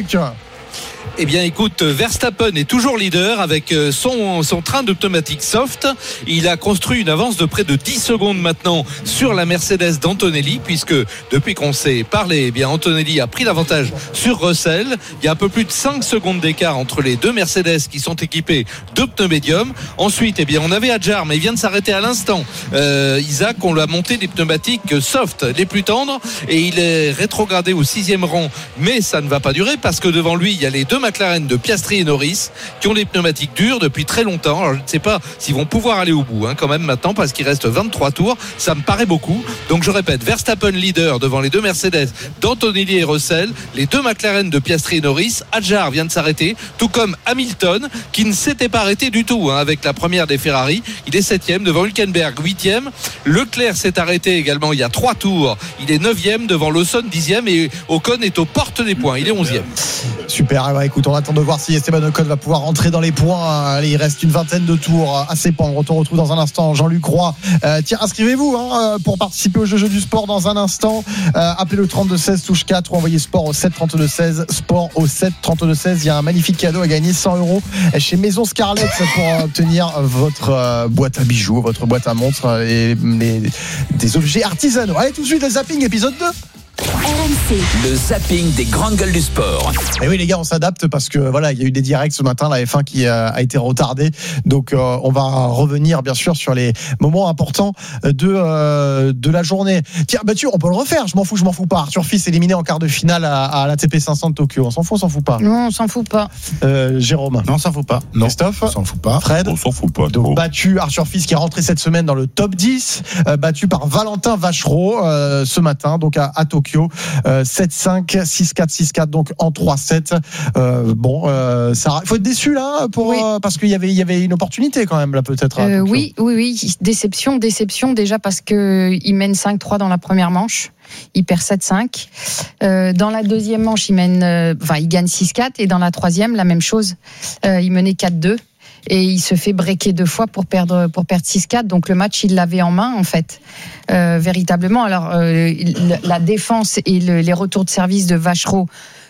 Eh bien, écoute, Verstappen est toujours leader avec son, son train de pneumatique soft. Il a construit une avance de près de dix secondes maintenant sur la Mercedes d'Antonelli, puisque depuis qu'on s'est parlé, eh bien, Antonelli a pris l'avantage sur Russell. Il y a un peu plus de cinq secondes d'écart entre les deux Mercedes qui sont équipés de pneus médium. Ensuite, eh bien, on avait Adjar, mais il vient de s'arrêter à l'instant. Euh, Isaac, on lui a monté des pneumatiques soft, les plus tendres, et il est rétrogradé au sixième rang. Mais ça ne va pas durer parce que devant lui, il y a les deux McLaren de Piastri et Norris qui ont des pneumatiques durs depuis très longtemps. Alors je ne sais pas s'ils vont pouvoir aller au bout hein, quand même maintenant, parce qu'il reste vingt-trois tours, ça me paraît beaucoup. Donc je répète, Verstappen leader devant les deux Mercedes d'Antonelli et Russell, les deux McLaren de Piastri et Norris. Adjar vient de s'arrêter, tout comme Hamilton qui ne s'était pas arrêté du tout hein, avec la première des Ferrari. Il est septième devant Hülkenberg, huitième. Leclerc s'est arrêté également il y a trois tours, il est neuvième devant Lawson, dixième, et Ocon est aux portes des points, il est onzième. Super, eh ben, écoute, on attend de voir si Esteban Ocon va pouvoir rentrer dans les points. Allez, il reste une vingtaine de tours à Sepang. On te retrouve dans un instant, Jean-Luc Roy. Euh, tiens, inscrivez-vous hein, pour participer au jeu, jeu du sport dans un instant. Euh, appelez le trente-deux seize touche quatre ou envoyez sport au sept trente-deux seize. Sport au sept trente-deux seize. Il y a un magnifique cadeau à gagner, cent euros chez Maison Scarlett pour obtenir votre euh, boîte à bijoux, votre boîte à montres et, et des objets artisanaux. Allez, tout de suite, le zapping épisode deux. R M C. Le zapping des grandes gueules du sport. Et oui les gars, on s'adapte parce que voilà, il y a eu des directs ce matin, la F un qui a, a été retardée. Donc euh, on va revenir bien sûr sur les moments importants de euh, de la journée. Tiens, bah tu, on peut le refaire. Je m'en fous, je m'en fous pas. Arthur Fils éliminé en quart de finale à, à l'A T P cinq cents de Tokyo. On s'en fout, on s'en fout pas. Non, on s'en fout pas. Euh, Jérôme. Non, on s'en fout pas. Non. Christophe. On s'en fout pas. Fred. On s'en fout pas. Donc trop. battu Arthur Fils qui est rentré cette semaine dans le top dix, euh, battu par Valentin Vachereau euh, ce matin donc à, à Tokyo. Euh, sept cinq, six quatre, six quatre donc en trois sept. Euh, bon, euh, ça, il faut être déçu là pour oui. euh, parce qu'il y avait il y avait une opportunité quand même là peut-être. Euh, oui, oui, oui, déception, déception déjà parce que il mène cinq trois dans la première manche. Il perd sept cinq. Euh, dans la deuxième manche, il mène, euh, enfin, il gagne six quatre et dans la troisième, la même chose. Euh, il menait quatre deux. Et il se fait breaker deux fois pour perdre pour perdre six quatre. Donc le match, il l'avait en main en fait, euh, véritablement. Alors euh, la défense et le, les retours de service de Vachereau,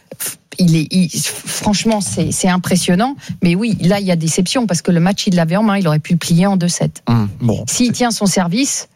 il est il, franchement c'est c'est impressionnant. Mais oui, là il y a déception parce que le match, il l'avait en main. Il aurait pu le plier en deux sept. Mmh, bon. S'il tient son service,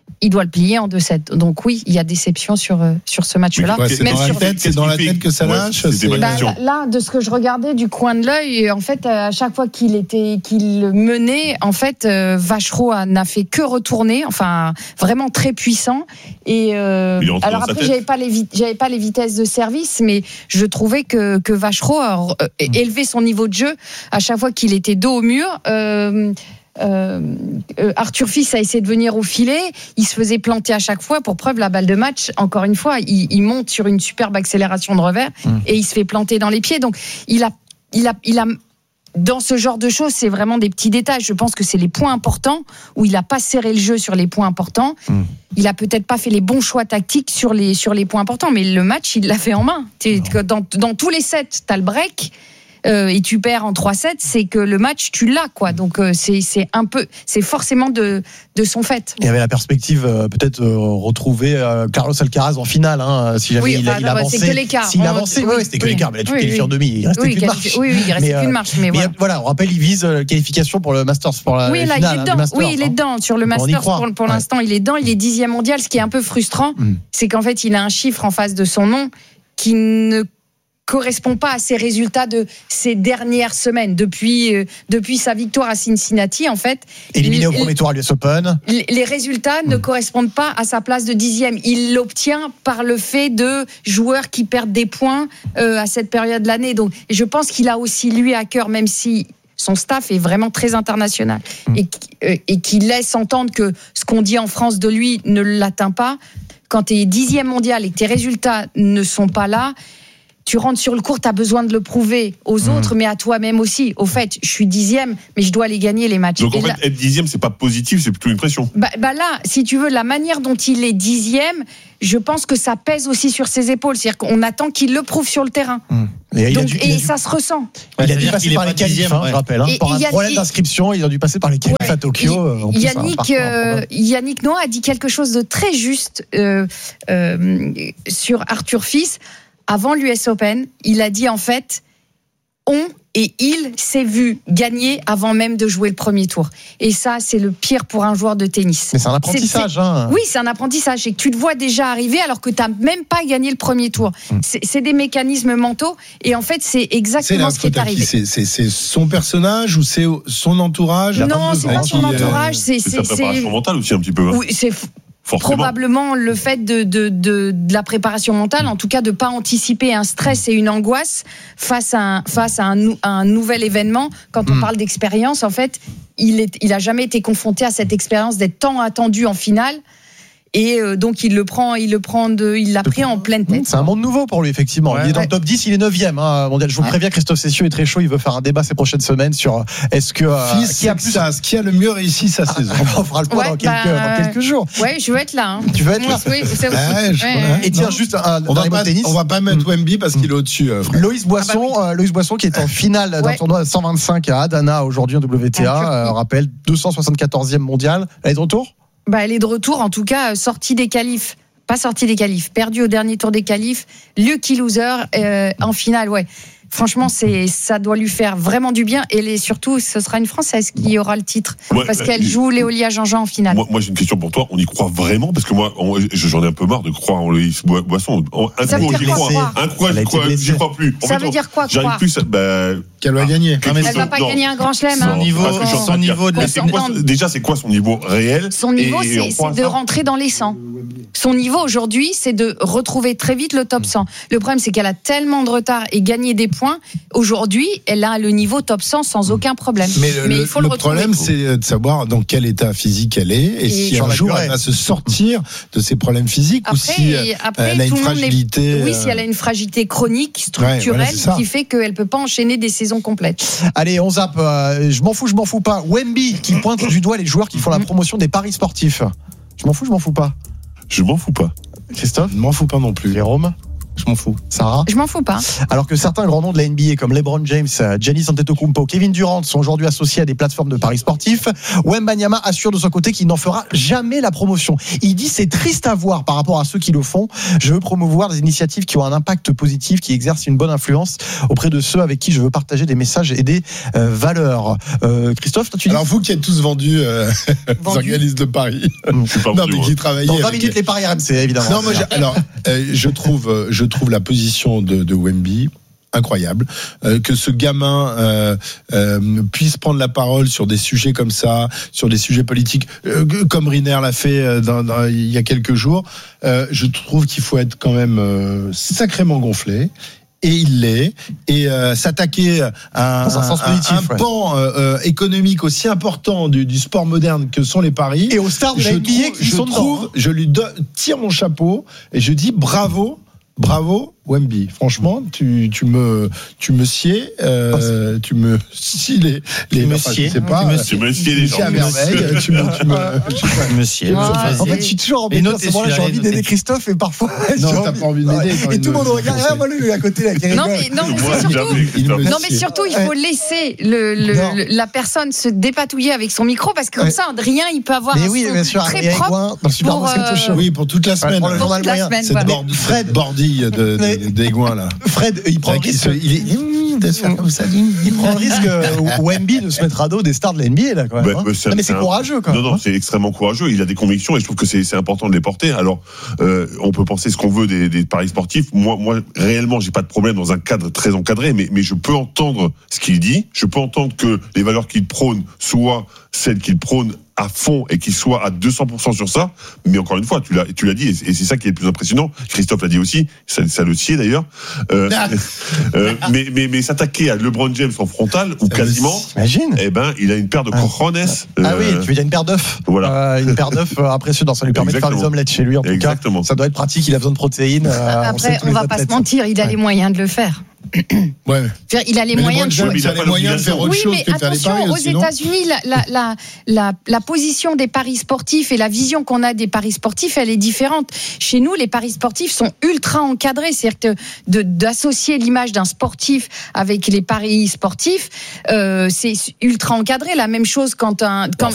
il doit le plier en deux sept. Donc oui, il y a déception sur, sur ce match-là. Ouais, c'est, Même dans sur la tête, c'est dans la tête que ça lâche. Ouais, c'est bah, là, de ce que je regardais du coin de l'œil, en fait, à chaque fois qu'il était, qu'il menait, en fait, euh, Vachereau n'a fait que retourner, enfin, vraiment très puissant. Et euh, alors après, j'avais pas les vi- j'avais pas les vitesses de service, mais je trouvais que que Vachereau a euh, élevé son niveau de jeu à chaque fois qu'il était dos au mur. Euh, Euh, euh, Arthur Fils a essayé de venir au filet, il se faisait planter à chaque fois. Pour preuve, la balle de match, encore une fois, il, il monte sur une superbe accélération de revers mmh. et il se fait planter dans les pieds. Donc, il a, il a, il a, dans ce genre de choses, c'est vraiment des petits détails. Je pense que c'est les points importants où il a pas serré le jeu sur les points importants. Mmh. Il a peut-être pas fait les bons choix tactiques sur les sur les points importants, mais le match, il l'a fait en main. Dans, dans tous les sets, t'as le break. Euh, et tu perds en trois sept, c'est que le match tu l'as quoi. Donc euh, c'est c'est un peu, c'est forcément de de son fait. Il y avait la perspective euh, peut-être euh, retrouver euh, Carlos Alcaraz en finale, hein, si jamais oui, il, bah, il bah, avançait. C'est que l'écart. S'il on, avançait, oui, c'était que oui, l'écart. Mais là tu oui, qualifies oui. en demi, il restait oui, qu'une marche. Oui, oui, il restait mais, qu'une marche. Mais, mais voilà. voilà, on rappelle, il vise la qualification pour le Masters, pour la oui, là, finale, il est dedans. hein, Masters, oui, il est hein. dedans sur le Donc, Masters. Pour, pour ouais. l'instant, il est dedans. Il est dixième mondial. Ce qui est un peu frustrant, mm. c'est qu'en fait, il a un chiffre en face de son nom qui ne correspond pas à ses résultats de ces dernières semaines depuis euh, depuis sa victoire à Cincinnati en fait. Éliminé au premier tour à l'U S Open. Les, les résultats mmh. ne correspondent pas à sa place de dixième. Il l'obtient par le fait de joueurs qui perdent des points euh, à cette période de l'année. Donc, je pense qu'il a aussi lui à cœur, même si son staff est vraiment très international mmh. et, euh, et qui laisse entendre que ce qu'on dit en France de lui ne l'atteint pas. Quand tu es dixième mondial et que tes résultats ne sont pas là, tu rentres sur le court, tu as besoin de le prouver aux mmh. autres, mais à toi-même aussi. Au fait, je suis dixième, mais je dois les gagner, les matchs. Donc en et fait, là, être dixième, c'est pas positif, c'est plutôt une pression. Bah, bah là, si tu veux, la manière dont il est dixième, je pense que ça pèse aussi sur ses épaules. C'est-à-dire qu'on attend qu'il le prouve sur le terrain. Mmh. Et, Donc, dû, et dû... ça se ressent. Ouais, il a dû passer par les qualifs, hein, ouais. je rappelle. Hein, et, pour et un Yann... problème d'inscription, il a dû passer par les qualifs ouais. à Tokyo. Et, Yannick, plus, euh, Yannick Noah a dit quelque chose de très juste euh, euh, sur Arthur Fils. Avant l'U S Open, il a dit en fait, on et il s'est vu gagner avant même de jouer le premier tour. Et ça, c'est le pire pour un joueur de tennis. Mais c'est un apprentissage. C'est, c'est, hein. Oui, c'est un apprentissage. Et que tu te vois déjà arriver alors que tu n'as même pas gagné le premier tour. Mmh. C'est, c'est des mécanismes mentaux. Et en fait, c'est exactement c'est ce qui est arrivé. C'est, c'est, c'est son personnage ou c'est son entourage? Non, c'est pas son entourage. C'est, c'est, c'est sa préparation c'est... mentale aussi un petit peu. Hein. Oui, c'est... Forcément. Probablement le fait de, de, de, de la préparation mentale, en tout cas de ne pas anticiper un stress et une angoisse face à un, face à un, à un nouvel événement. Quand on mmh. parle d'expérience, en fait, il est, il a jamais été confronté à cette expérience d'être tant attendu en finale. Et euh, donc il le prend, il le prend, de, il l'a pris en pleine tête. C'est un monde nouveau pour lui effectivement. Ouais, il est dans ouais. le top dix, il est neuvième hein, mondial. Je vous ouais. préviens, Christophe Cessieux est très chaud. Il veut faire un débat ces prochaines semaines sur est-ce que euh, Fils, qui a plus ça, qui a le mieux réussi sa saison. On fera le point ouais, dans, quelques, bah, dans quelques jours. Ouais, je veux être là. Hein. Tu veux être là. Oui, c'est ouais, je, ouais, Et tiens juste un, on, va pas, tennis. on va pas mettre Wemby parce qu'il est au-dessus. Euh, Loïs Boisson, ah bah oui. euh, Loïs Boisson qui est en finale ouais. d'un tournoi cent vingt-cinq à Adana aujourd'hui en W T A. Euh, rappel deux cent soixante-quatorzième mondial. Elle est de retour. Bah, elle est de retour, en tout cas, sortie des qualifs. Pas sortie des qualifs, perdu au dernier tour des qualifs, lucky loser euh, en finale, ouais. Franchement, c'est, ça doit lui faire vraiment du bien. Et les, surtout, ce sera une Française qui aura le titre. Ouais, parce qu'elle joue Léolia Jean-Jean en finale. Moi, moi, j'ai une question pour toi. On y croit vraiment? Parce que moi, on, j'en ai un peu marre de croire en Loïs Boisson. Un ça coup, veut dire j'y quoi, crois. croire Un coup, j'y crois, j'y crois plus. En ça fait, veut dire quoi, j'arrive croire? plus à, bah, qu'elle va gagner. Elle ne va pas non. gagner un grand chelem. Son hein. niveau, ah, son, son niveau de c'est quoi, déjà, c'est quoi son niveau réel? Son niveau, et, c'est, et c'est de rentrer dans les cent. Son niveau aujourd'hui, c'est de retrouver très vite le top cent. Le problème, c'est qu'elle a tellement de retard et gagné des points. Aujourd'hui, elle a le niveau top cent sans aucun problème. Mais, le, Mais il faut le, le problème, c'est de savoir dans quel état physique elle est et, et si un jour elle va se sortir de ses problèmes physiques après, ou si après, elle a une fragilité. Est... Oui, si elle a une fragilité chronique, structurelle, ouais, voilà, qui fait qu'elle ne peut pas enchaîner des saisons complètes. Allez, on zappe. Euh, je m'en fous, je m'en fous pas. Wemby qui pointe du doigt les joueurs qui font la promotion des paris sportifs. Je m'en fous, je m'en fous pas. Je m'en fous pas. Christophe? Je m'en fous pas non plus. Jérôme? Je m'en fous. Sarah? Je m'en fous pas. Alors que certains grands noms de la N B A comme LeBron James, Giannis Antetokounmpo, Kevin Durant sont aujourd'hui associés à des plateformes de paris sportifs, Wembanyama assure de son côté qu'il n'en fera jamais la promotion. Il dit c'est triste à voir par rapport à ceux qui le font. Je veux promouvoir des initiatives qui ont un impact positif, qui exercent une bonne influence auprès de ceux avec qui je veux partager des messages et des euh, valeurs. Euh, Christophe, toi tu dis. Alors vous qui êtes tous vendus, euh, organistes de paris. Je suis pas non, vendu, mais moi. qui travaillez. Dans vingt avec... minutes les paris R M C évidemment. Non, moi, j'ai- alors euh, je trouve, je trouve la position de, de Wemby incroyable, euh, que ce gamin euh, euh, puisse prendre la parole sur des sujets comme ça, sur des sujets politiques, euh, comme Riner l'a fait euh, dans, dans, il y a quelques jours. Euh, je trouve qu'il faut être quand même euh, sacrément gonflé. Et il l'est. Et euh, s'attaquer à un, Dans un sens un- positif, un ouais. pan euh, euh, économique aussi important du, du sport moderne que sont les paris. Et aux stars de la je N B A trouve, qui je sont trouve, dedans, hein. je lui donne, tire mon chapeau et je dis bravo. Bravo Wemby, franchement tu, tu me tu me sieds, euh, tu me si les les me enfin, je sieds, sais pas, tu me euh, sieds. Tu me sieds, les tu me sieds à gens. merveille, tu me tu me je sais pas. Monsieur. Ah, En fait, je suis toujours embêté. Et À notez ce moment-là, j'ai celui-là, envie et d'aider notez. Christophe et parfois. Non, j'ai t'as envie- pas envie de m'aider, t'as envie Et de tout le me- monde regarde. Ah, moi, lui, à côté, là, qui Non, rigole. mais, non, mais Moi, c'est surtout. jamais, Il me Non, mais sied. surtout, il faut laisser le, le- Non. le- la personne se dépatouiller avec son micro parce que comme Ouais. ça, Adrien, il peut avoir Mais un oui, son bien sûr, très Adrien propre. Aigouin, dans le Super pour, Moscato euh, Show. Oui, pour toute la semaine. pour le journal toute la moyen. semaine, Cette, voilà. bord- Fred. cette bordille de, de, Mais- d'aiguin là. Fred, il prend le Avec, il, risque. se- il est mmh, de se faire comme ça. Il prend le risque, euh, Wemby, de se mettre à dos des stars de la N B A, là, quand même. Bah, hein. bah, c'est- Non, mais c'est un- courageux, quand même. Non, non, c'est extrêmement courageux. Il a des convictions et je trouve que c'est, c'est important de les porter. Alors, euh, on peut penser ce qu'on veut des, des paris sportifs. Moi, moi, réellement, j'ai pas de problème dans un cadre très encadré, mais, mais je peux entendre ce qu'il dit. Je peux entendre que les valeurs qu'il prône soient celles qu'il prône à fond et qu'il soit à deux cents pour cent sur ça. Mais encore une fois, tu l'as, tu l'as dit, et c'est ça qui est le plus impressionnant. Christophe l'a dit aussi, ça, ça le sied d'ailleurs. Euh, euh, mais, mais, mais s'attaquer à LeBron James en frontal, ou quasiment, Imagine. eh ben, il a une paire de Ah. cojones. Ah oui, euh, tu veux dire une paire d'œufs. Voilà. Euh, une paire d'œufs euh, impressionnante. Ça lui permet de faire des Exactement. omelettes chez lui, en tout Exactement. cas. Ça doit être pratique, il a besoin de protéines. euh, on sait Après, tous on les va pas athlètes, se mentir, il a Ouais. les moyens de le faire. Ouais. Je veux dire, Il a les Mais moyens de LeBron James, Oui, il a mais les moyens de faire autre Oui, chose mais que de faire les attention, paris aux aussi, non États-Unis, la, la, la, la, la position des paris sportifs et la vision qu'on a des paris sportifs, elle est différente. Chez nous, les paris sportifs sont ultra encadrés. C'est-à-dire que de, d'associer l'image d'un sportif avec les paris sportifs, euh, c'est ultra encadré. La même chose quand un. Quand,